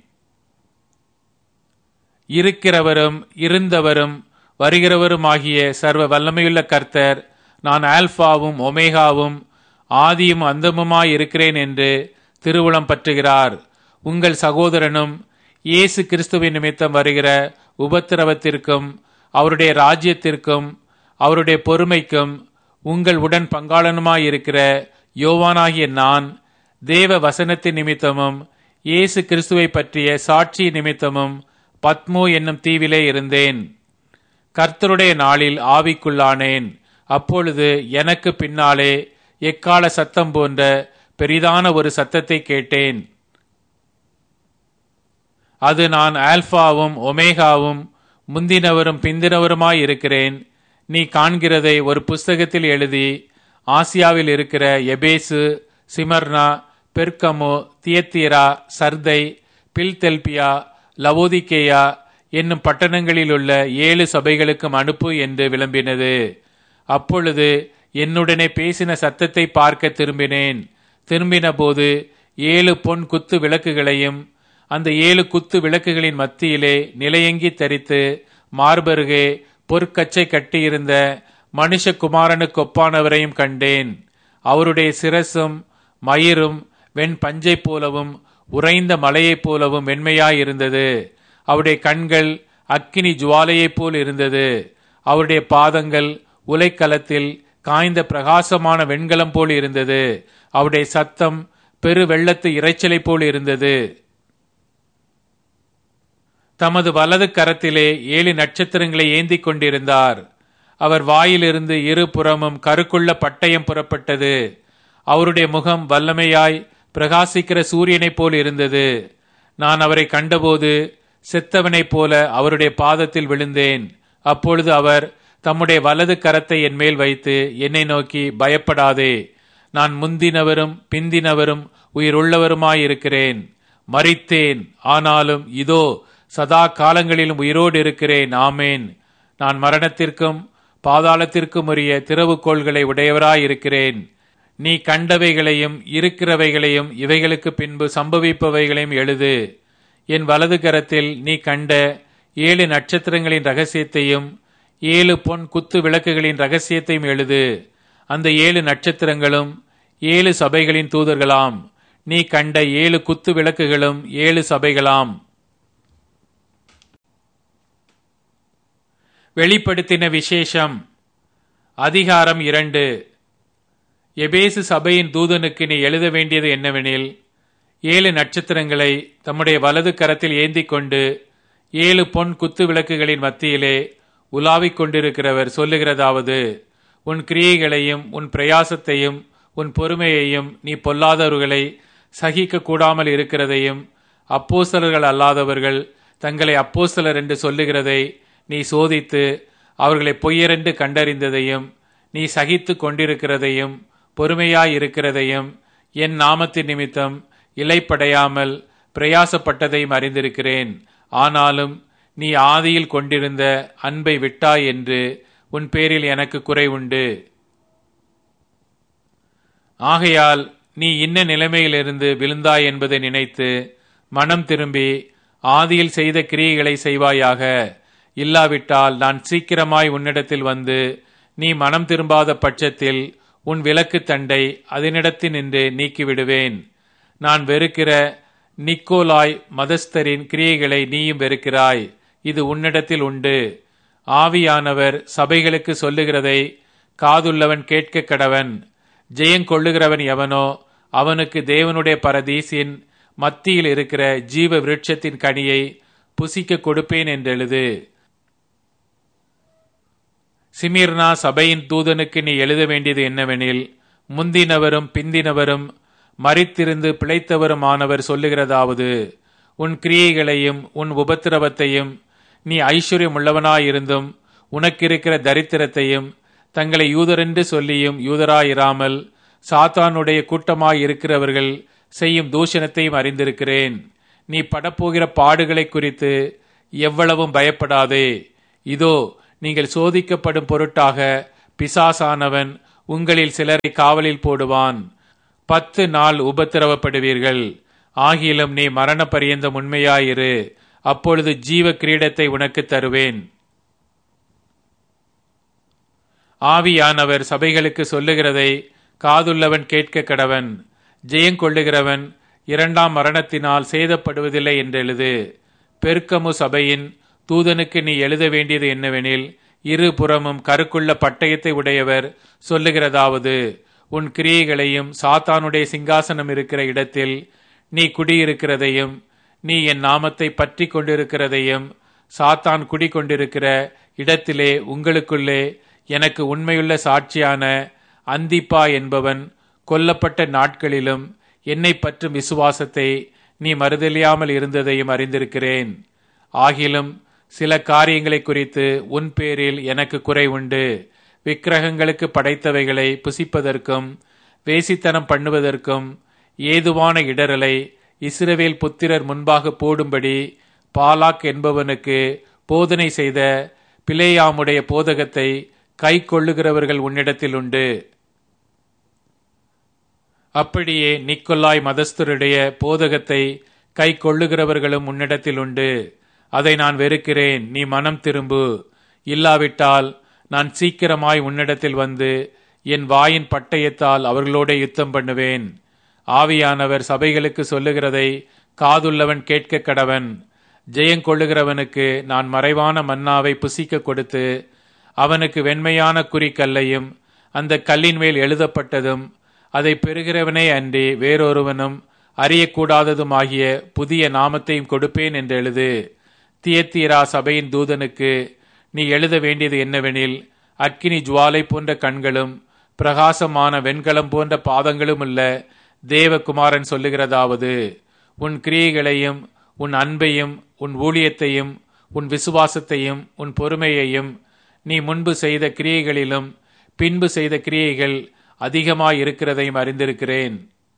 இருக்கிறவரும் இருந்தவரும் வருகிறவருமாகிய சர்வ வல்லமையுள்ள கர்த்தர், நான் ஆல்பாவும் ஒமேகாவும் ஆதியும் அந்தமுமாய் இருக்கிறேன் என்று திருவுளம் பற்றுகிறார். உங்கள் சகோதரனும் இயேசு கிறிஸ்துவின் நிமித்தம் வருகிற உபத்திரவத்திற்கும் அவருடைய ராஜ்யத்திற்கும் அவருடைய பொறுமைக்கும் உங்கள் உடன் பங்காளனுமாயிருக்கிற யோவானாகிய நான் தேவ வசனத்தின் நிமித்தமும் இயேசு கிறிஸ்துவை பற்றிய சாட்சி நிமித்தமும் பத்மோ என்னும் தீவிலே இருந்தேன். கர்த்தருடைய நாளில் ஆவிக்குள்ளானேன். அப்பொழுது எனக்கு பின்னாலே எக்கால சத்தம் போன்ற பெரிதான ஒரு சத்தத்தை கேட்டேன். அது, நான் ஆல்பாவும் ஒமேகாவும் முந்தினவரும் பிந்தினவருமாய் இருக்கிறேன். நீ காண்கிறதை ஒரு புஸ்தகத்தில் எழுதி ஆசியாவில் இருக்கிற எபேசு, சிமர்னா, பெர்கமோ, தியத்தீரா, சர்தை, பில்தெல்பியா, லவோதிக்கேயா என்னும் பட்டணங்களிலுள்ள ஏழு சபைகளுக்கும் அனுப்பு என்று விளம்பினது. அப்பொழுது என்னுடனே பேசின சத்தத்தை பார்க்க திரும்பினேன். திரும்பின போது ஏழு பொன் குத்து விளக்குகளையும் அந்த ஏழு குத்து விளக்குகளின் மத்தியிலே நிலையங்கி தரித்து மார்பருகே பொற்கச்சை கட்டியிருந்த மனுஷகுமாரனுக்கு ஒப்பானவரையும் கண்டேன். அவருடைய சிரசும் மயிரும் வெண் பஞ்சை போலவும் உறைந்த மலையைப் போலவும் வெண்மையாயிருந்தது. அவருடைய கண்கள் அக்கினி ஜுவாலையைப் போல் இருந்தது. அவருடைய பாதங்கள் உலைக்களத்தில் காய்ந்த பிரகாசமான வெண்கலம் போல் இருந்தது. அவருடைய சத்தம் பெரு வெள்ளத்து இரைச்சலை போல் இருந்தது. தமது வலது கரத்திலே ஏழு நட்சத்திரங்களை ஏந்தி கொண்டிருந்தார். அவர் வாயிலிருந்து இரு புறமும் கருக்குள்ள பட்டயம் புறப்பட்டது. அவருடைய முகம் வல்லமையாய் பிரகாசிக்கிற சூரியனைப் போல் இருந்தது. நான் அவரை கண்டபோது செத்தவனைப் போல அவருடைய பாதத்தில் விழுந்தேன். அப்பொழுது அவர் தம்முடைய வலது கரத்தை என் மேல் வைத்து என்னை நோக்கி, பயப்படாதே, நான் முந்தினவரும் பிந்தினவரும் உயிருள்ளவருமாயிருக்கிறேன். மரித்தேன், ஆனாலும் இதோ சதா காலங்களிலும் உயிரோடு இருக்கிறேன். ஆமேன். நான் மரணத்திற்கும் பாதாளத்திற்கும் உரிய திறவுகோள்களை உடையவராயிருக்கிறேன். நீ கண்டவைகளையும் இருக்கிறவைகளையும் இவைகளுக்கு பின்பு சம்பவிப்பவைகளையும் எழுது. என் வலது கரத்தில் நீ கண்ட ஏழு நட்சத்திரங்களின் ரகசியத்தையும் ஏழு பொன் குத்து விளக்குகளின் ரகசியத்தையும் எழுது. அந்த ஏழு நட்சத்திரங்களும் ஏழு சபைகளின் தூதர்களாம். நீ கண்ட ஏழு குத்து விளக்குகளும் ஏழு சபைகளாம். வெளிப்படுத்தின விசேஷம். அதிகாரம் இரண்டு. எபேசு சபையின் தூதனுக்கு நீ எழுத வேண்டியது என்னவெனில், ஏழு நட்சத்திரங்களை தம்முடைய வலது கரத்தில் ஏந்தி கொண்டு ஏழு பொன் குத்து விளக்குகளின் மத்தியிலே உலாவிக் கொண்டிருக்கிறவர் சொல்லுகிறதாவது, உன் கிரியைகளையும் உன் பிரயாசத்தையும் உன் பொறுமையையும் நீ பொல்லாதவர்களை சகிக்க கூடாமல் இருக்கிறதையும் அப்போஸ்தலர்கள் அல்லாதவர்கள் தங்களை அப்போஸ்தலர் என்று சொல்லுகிறதை நீ சோதித்து அவர்களை பொய்யரென்று கண்டறிந்ததையும் நீ சகித்து கொண்டிருக்கிறதையும் பொறுமையாயிருக்கிறதையும் என் நாமத்தின் நிமித்தம் இலைப்படையாமல் பிரயாசப்பட்டதையும் அறிந்திருக்கிறேன். ஆனாலும் நீ ஆதியில் கொண்டிருந்த அன்பை விட்டாய் என்று உன் பேரில் எனக்கு குறை உண்டு. ஆகையால் நீ இன்ன நிலைமையிலிருந்து விழுந்தாய் என்பதை நினைத்து மனம் திரும்பி ஆதியில் செய்த கிரியைகளை செய்வாயாக. இல்லாவிட்டால் நான் சீக்கிரமாய் உன்னிடத்தில் வந்து நீ மனம் திரும்பாத பட்சத்தில் உன் விலக்கு தண்டை அதனிடத்தினின்று நீக்கிவிடுவேன். நான் வெறுக்கிற நிக்கோலாய் மதஸ்தரின் கிரியைகளை நீயும் வெறுக்கிறாய். இது உன்னிடத்தில் உண்டு. ஆவியானவர் சபைகளுக்கு சொல்லுகிறதை காதுள்ளவன் கேட்க கடவன். ஜெயங்கொள்ளுகிறவன் எவனோ அவனுக்கு தேவனுடைய பரதீசின் மத்தியில் இருக்கிற ஜீவ விருட்சத்தின் கனியை புசிக்க கொடுப்பேன் என்றெழுது. சிமிர்னா சபையின் தூதனுக்கு நீ எழுத வேண்டியது என்னவெனில், முந்தினவரும் பிந்தினவரும் மரித்திருந்து பிழைத்தவருமானவர் சொல்லுகிறதாவது, உன் கிரியைகளையும் உன் உபத்திரவத்தையும் நீ ஐஸ்வர்யம் உள்ளவனாயிருந்தும் உனக்கிருக்கிற தரித்திரத்தையும் தங்களை யூதரென்று சொல்லியும் யூதராயிராமல் சாத்தானுடைய கூட்டமாய் இருக்கிறவர்கள் செய்யும் தூஷணத்தையும் அறிந்திருக்கிறேன். நீ படப்போகிற பாடுகளை குறித்து எவ்வளவும் பயப்படாதே. இதோ, நீங்கள் சோதிக்கப்படும் பொருட்டாக பிசாசானவன் உங்களில் சிலரை காவலில் போடுவான். பத்து நாள் உபத்திரவப்படுவீர்கள். ஆகிலும் நீ மரண பரியந்தம் உண்மையாயிரு, அப்பொழுது ஜீவ கிரீடத்தை உனக்கு தருவேன். ஆவியானவர் சபைகளுக்கு சொல்லுகிறதை காதுள்ளவன் கேட்க கடவன். ஜெயங்கொள்ளுகிறவன் இரண்டாம் மரணத்தினால் சேதப்படுவதில்லை என்றெழுது. பெருக்கமு சபையின் தூதனுக்கு நீ எழுத வேண்டியது என்னவெனில், இரு புறமும் கருக்குள்ள பட்டயத்தை உடையவர் சொல்லுகிறதாவது, உன் கிரியைகளையும் சாத்தானுடைய சிங்காசனம் இருக்கிற இடத்தில் நீ குடியிருக்கிறதையும் நீ என் நாமத்தை பற்றி கொண்டிருக்கிறதையும் சாத்தான் குடிகொண்டிருக்கிற இடத்திலே உங்களுக்குள்ளே எனக்கு உண்மையுள்ள சாட்சியான அந்திப்பா என்பவன் கொல்லப்பட்ட நாட்களிலும் என்னை பற்றும் விசுவாசத்தை நீ மறுதலியாமல் இருந்ததையும் அறிந்திருக்கிறேன். ஆகிலும் சில காரியங்களை குறித்து உன் பேரில் எனக்கு குறை உண்டு. விக்கிரகங்களுக்கு படைத்தவைகளை புசிப்பதற்கும் வேசித்தனம் பண்ணுவதற்கும் ஏதுவான இடரலை இஸ்ரவேல் புத்திரர் முன்பாக போடும்படி பாலாக் என்பவனுக்கு போதனை செய்த பிலேயாமுடைய போதகத்தை கை கொள்ளுகிறவர்கள் உன்னிடத்தில் உண்டு. அப்படியே நிக்கொல்லாய் மதஸ்தருடைய போதகத்தை கை கொள்ளுகிறவர்களும் உன்னிடத்தில் உண்டு. அதை நான் வெறுக்கிறேன். நீ மனம் திரும்பு. இல்லாவிட்டால் நான் சீக்கிரமாய் உன்னிடத்தில் வந்து என் வாயின் பட்டயத்தால் அவர்களோட யுத்தம் பண்ணுவேன். ஆவியானவர் சபைகளுக்கு சொல்லுகிறதை காதுள்ளவன் கேட்க கடவன். ஜெயங்கொள்ளுகிறவனுக்கு நான் மறைவான மன்னாவை புசிக்க கொடுத்து அவனுக்கு வெண்மையான குறிக்கல்லையும் அந்த கல்லின் மேல் எழுதப்பட்டதும் அதை பெறுகிறவனே அன்றி வேறொருவனும் அறியக்கூடாததுமாகிய புதிய நாமத்தையும் கொடுப்பேன் என்று எழுது. தியத்தீரா சபையின் தூதனுக்கு நீ எழுத வேண்டியது என்னவெனில், அக்கினி ஜுவாலை போன்ற கண்களும் பிரகாசமான வெண்கலம் போன்ற பாதங்களும் உள்ள தேவகுமாரன் சொல்லுகிறதாவது, உன் கிரியைகளையும் உன் அன்பையும் உன் ஊழியத்தையும் உன் விசுவாசத்தையும் உன் பொறுமையையும் நீ முன்பு செய்த கிரியைகளிலும் பின்பு செய்த கிரியைகள் அதிகமாய் இருக்கிறதையும் அறிந்திருக்கிறேன்.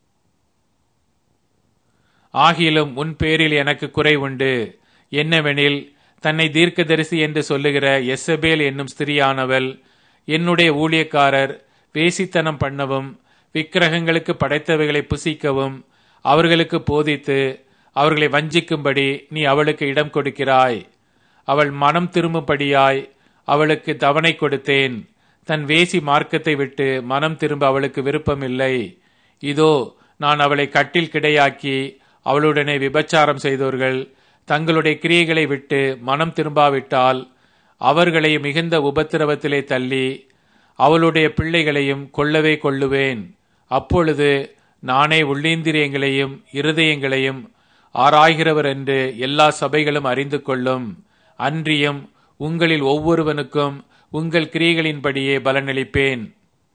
ஆகிலும் உன் பேரில் எனக்கு குறை உண்டு. என்னவெனில், தன்னை தீர்க்கதரிசி என்று சொல்லுகிற எசபேல் என்னும் ஸ்திரியானவள் என்னுடைய ஊழியக்காரர் வேசித்தனம் பண்ணவும் விக்கிரகங்களுக்கு படைத்தவைகளை புசிக்கவும் அவர்களுக்கு போதித்து அவர்களை வஞ்சிக்கும்படி நீ அவளுக்கு இடம் கொடுக்கிறாய். அவள் மனம் திரும்பும்படியாய் அவளுக்கு தவணை கொடுத்தேன். தன் வேசி மார்க்கத்தை விட்டு மனம் திரும்ப அவளுக்கு விருப்பமில்லை. இதோ, நான் அவளை கட்டில் கிடையாக்கி அவளுடனே விபச்சாரம் செய்தவர்கள் தங்களுடைய கிரியைகளை விட்டு மனம் திரும்பாவிட்டால் அவர்களை மிகுந்த உபத்திரவத்திலே தள்ளி அவளுடைய பிள்ளைகளையும் கொல்லவே கொள்ளுவேன். அப்பொழுது நானே உள்ளீந்திரியங்களையும் இருதயங்களையும் ஆராய்கிறவர் என்று எல்லா சபைகளும் அறிந்து கொள்ளும். அன்றியும் உங்களில் ஒவ்வொருவனுக்கும் உங்கள் கிரியைகளின்படியே பலனளிப்பேன்.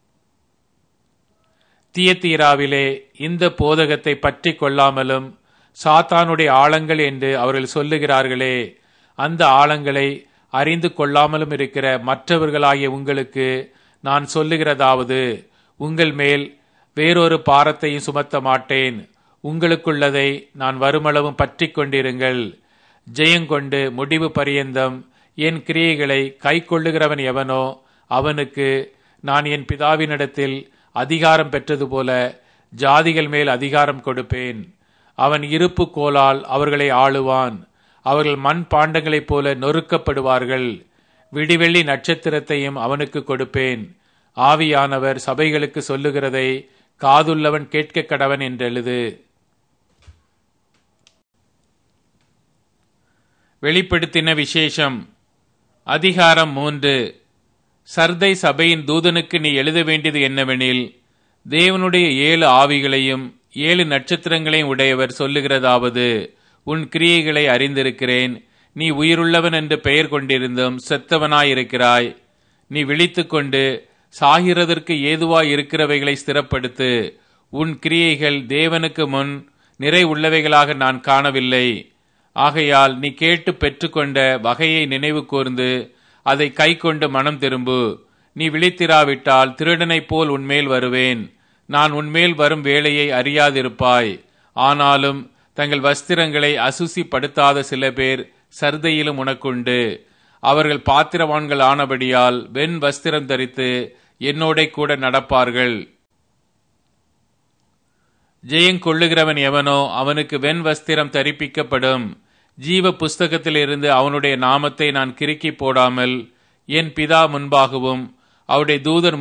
தியத்தீராவிலே இந்த போதகத்தை பற்றி கொள்ளாமலும் சாத்தானுடைய ஆழங்கள் என்று அவர்கள் சொல்லுகிறார்களே, அந்த ஆழங்களை அறிந்து கொள்ளாமலும் இருக்கிற மற்றவர்களாகிய உங்களுக்கு நான் சொல்லுகிறதாவது, உங்கள் மேல் வேறொரு பாரத்தையும் சுமத்த மாட்டேன். உங்களுக்குள்ளதை நான் வருமளவும் பற்றி கொண்டிருங்கள். ஜெயங்கொண்டு முடிவு பரியந்தம் என் கிரியைகளை கை கொள்ளுகிறவன் எவனோ அவனுக்கு நான் என் பிதாவினிடத்தில் அதிகாரம் பெற்றது போல ஜாதிகள் மேல் அதிகாரம் கொடுப்பேன். அவன் இருப்பு கோலால் அவர்களை ஆளுவான். அவர்கள் மண் பாண்டங்களைப் போல நொறுக்கப்படுவார்கள். விடிவெள்ளி நட்சத்திரத்தையும் அவனுக்கு கொடுப்பேன். ஆவியானவர் சபைகளுக்கு சொல்லுகிறதை காதுள்ளவன் கேட்க கடவன் என்றெழுது. வெளிப்படுத்தின விசேஷம் அதிகாரம் மூன்று. சர்தை சபையின் தூதனுக்கு நீ எழுத வேண்டியது என்னவெனில், தேவனுடைய ஏழு ஆவிகளையும் ஏழு நட்சத்திரங்களையும் உடையவர் சொல்லுகிறதாவது, உன் கிரியைகளை அறிந்திருக்கிறேன். நீ உயிருள்ளவன் என்று பெயர் கொண்டிருந்தும் செத்தவனாயிருக்கிறாய். நீ விழித்துக்கொண்டு சாகிறதற்கு ஏதுவாய் இருக்கிறவைகளை ஸ்திரப்படுத்து. உன் கிரியைகள் தேவனுக்கு முன் நிறை உள்ளவைகளாக நான் காணவில்லை. ஆகையால் நீ கேட்டு பெற்றுக்கொண்ட வகையை நினைவு கூர்ந்து அதை கை கொண்டு மனம் திரும்பு. நீ விழித்திராவிட்டால் திருடனைப் போல் உன்மேல் வருவேன். நான் உன்மேல் வரும் வேளையை அறியாதிருப்பாய். ஆனாலும் தங்கள் வஸ்திரங்களை அசுசிப்படுத்தாத சில பேர் சர்தையிலும் உனக்குண்டு. அவர்கள் பாத்திரவான்கள் ஆனபடியால் வெண் வஸ்திரம் தரித்து என்னோட கூட நடப்பார்கள். ஜெயங்கொள்ளுகிறவன் எவனோ அவனுக்கு வெண் வஸ்திரம் தரிப்பிக்கப்படும். ஜீவ புஸ்தகத்திலிருந்து அவனுடைய நாமத்தை நான் கிறுக்கி போடாமல் என் பிதா முன்பாகவும் அவருடைய தூதர்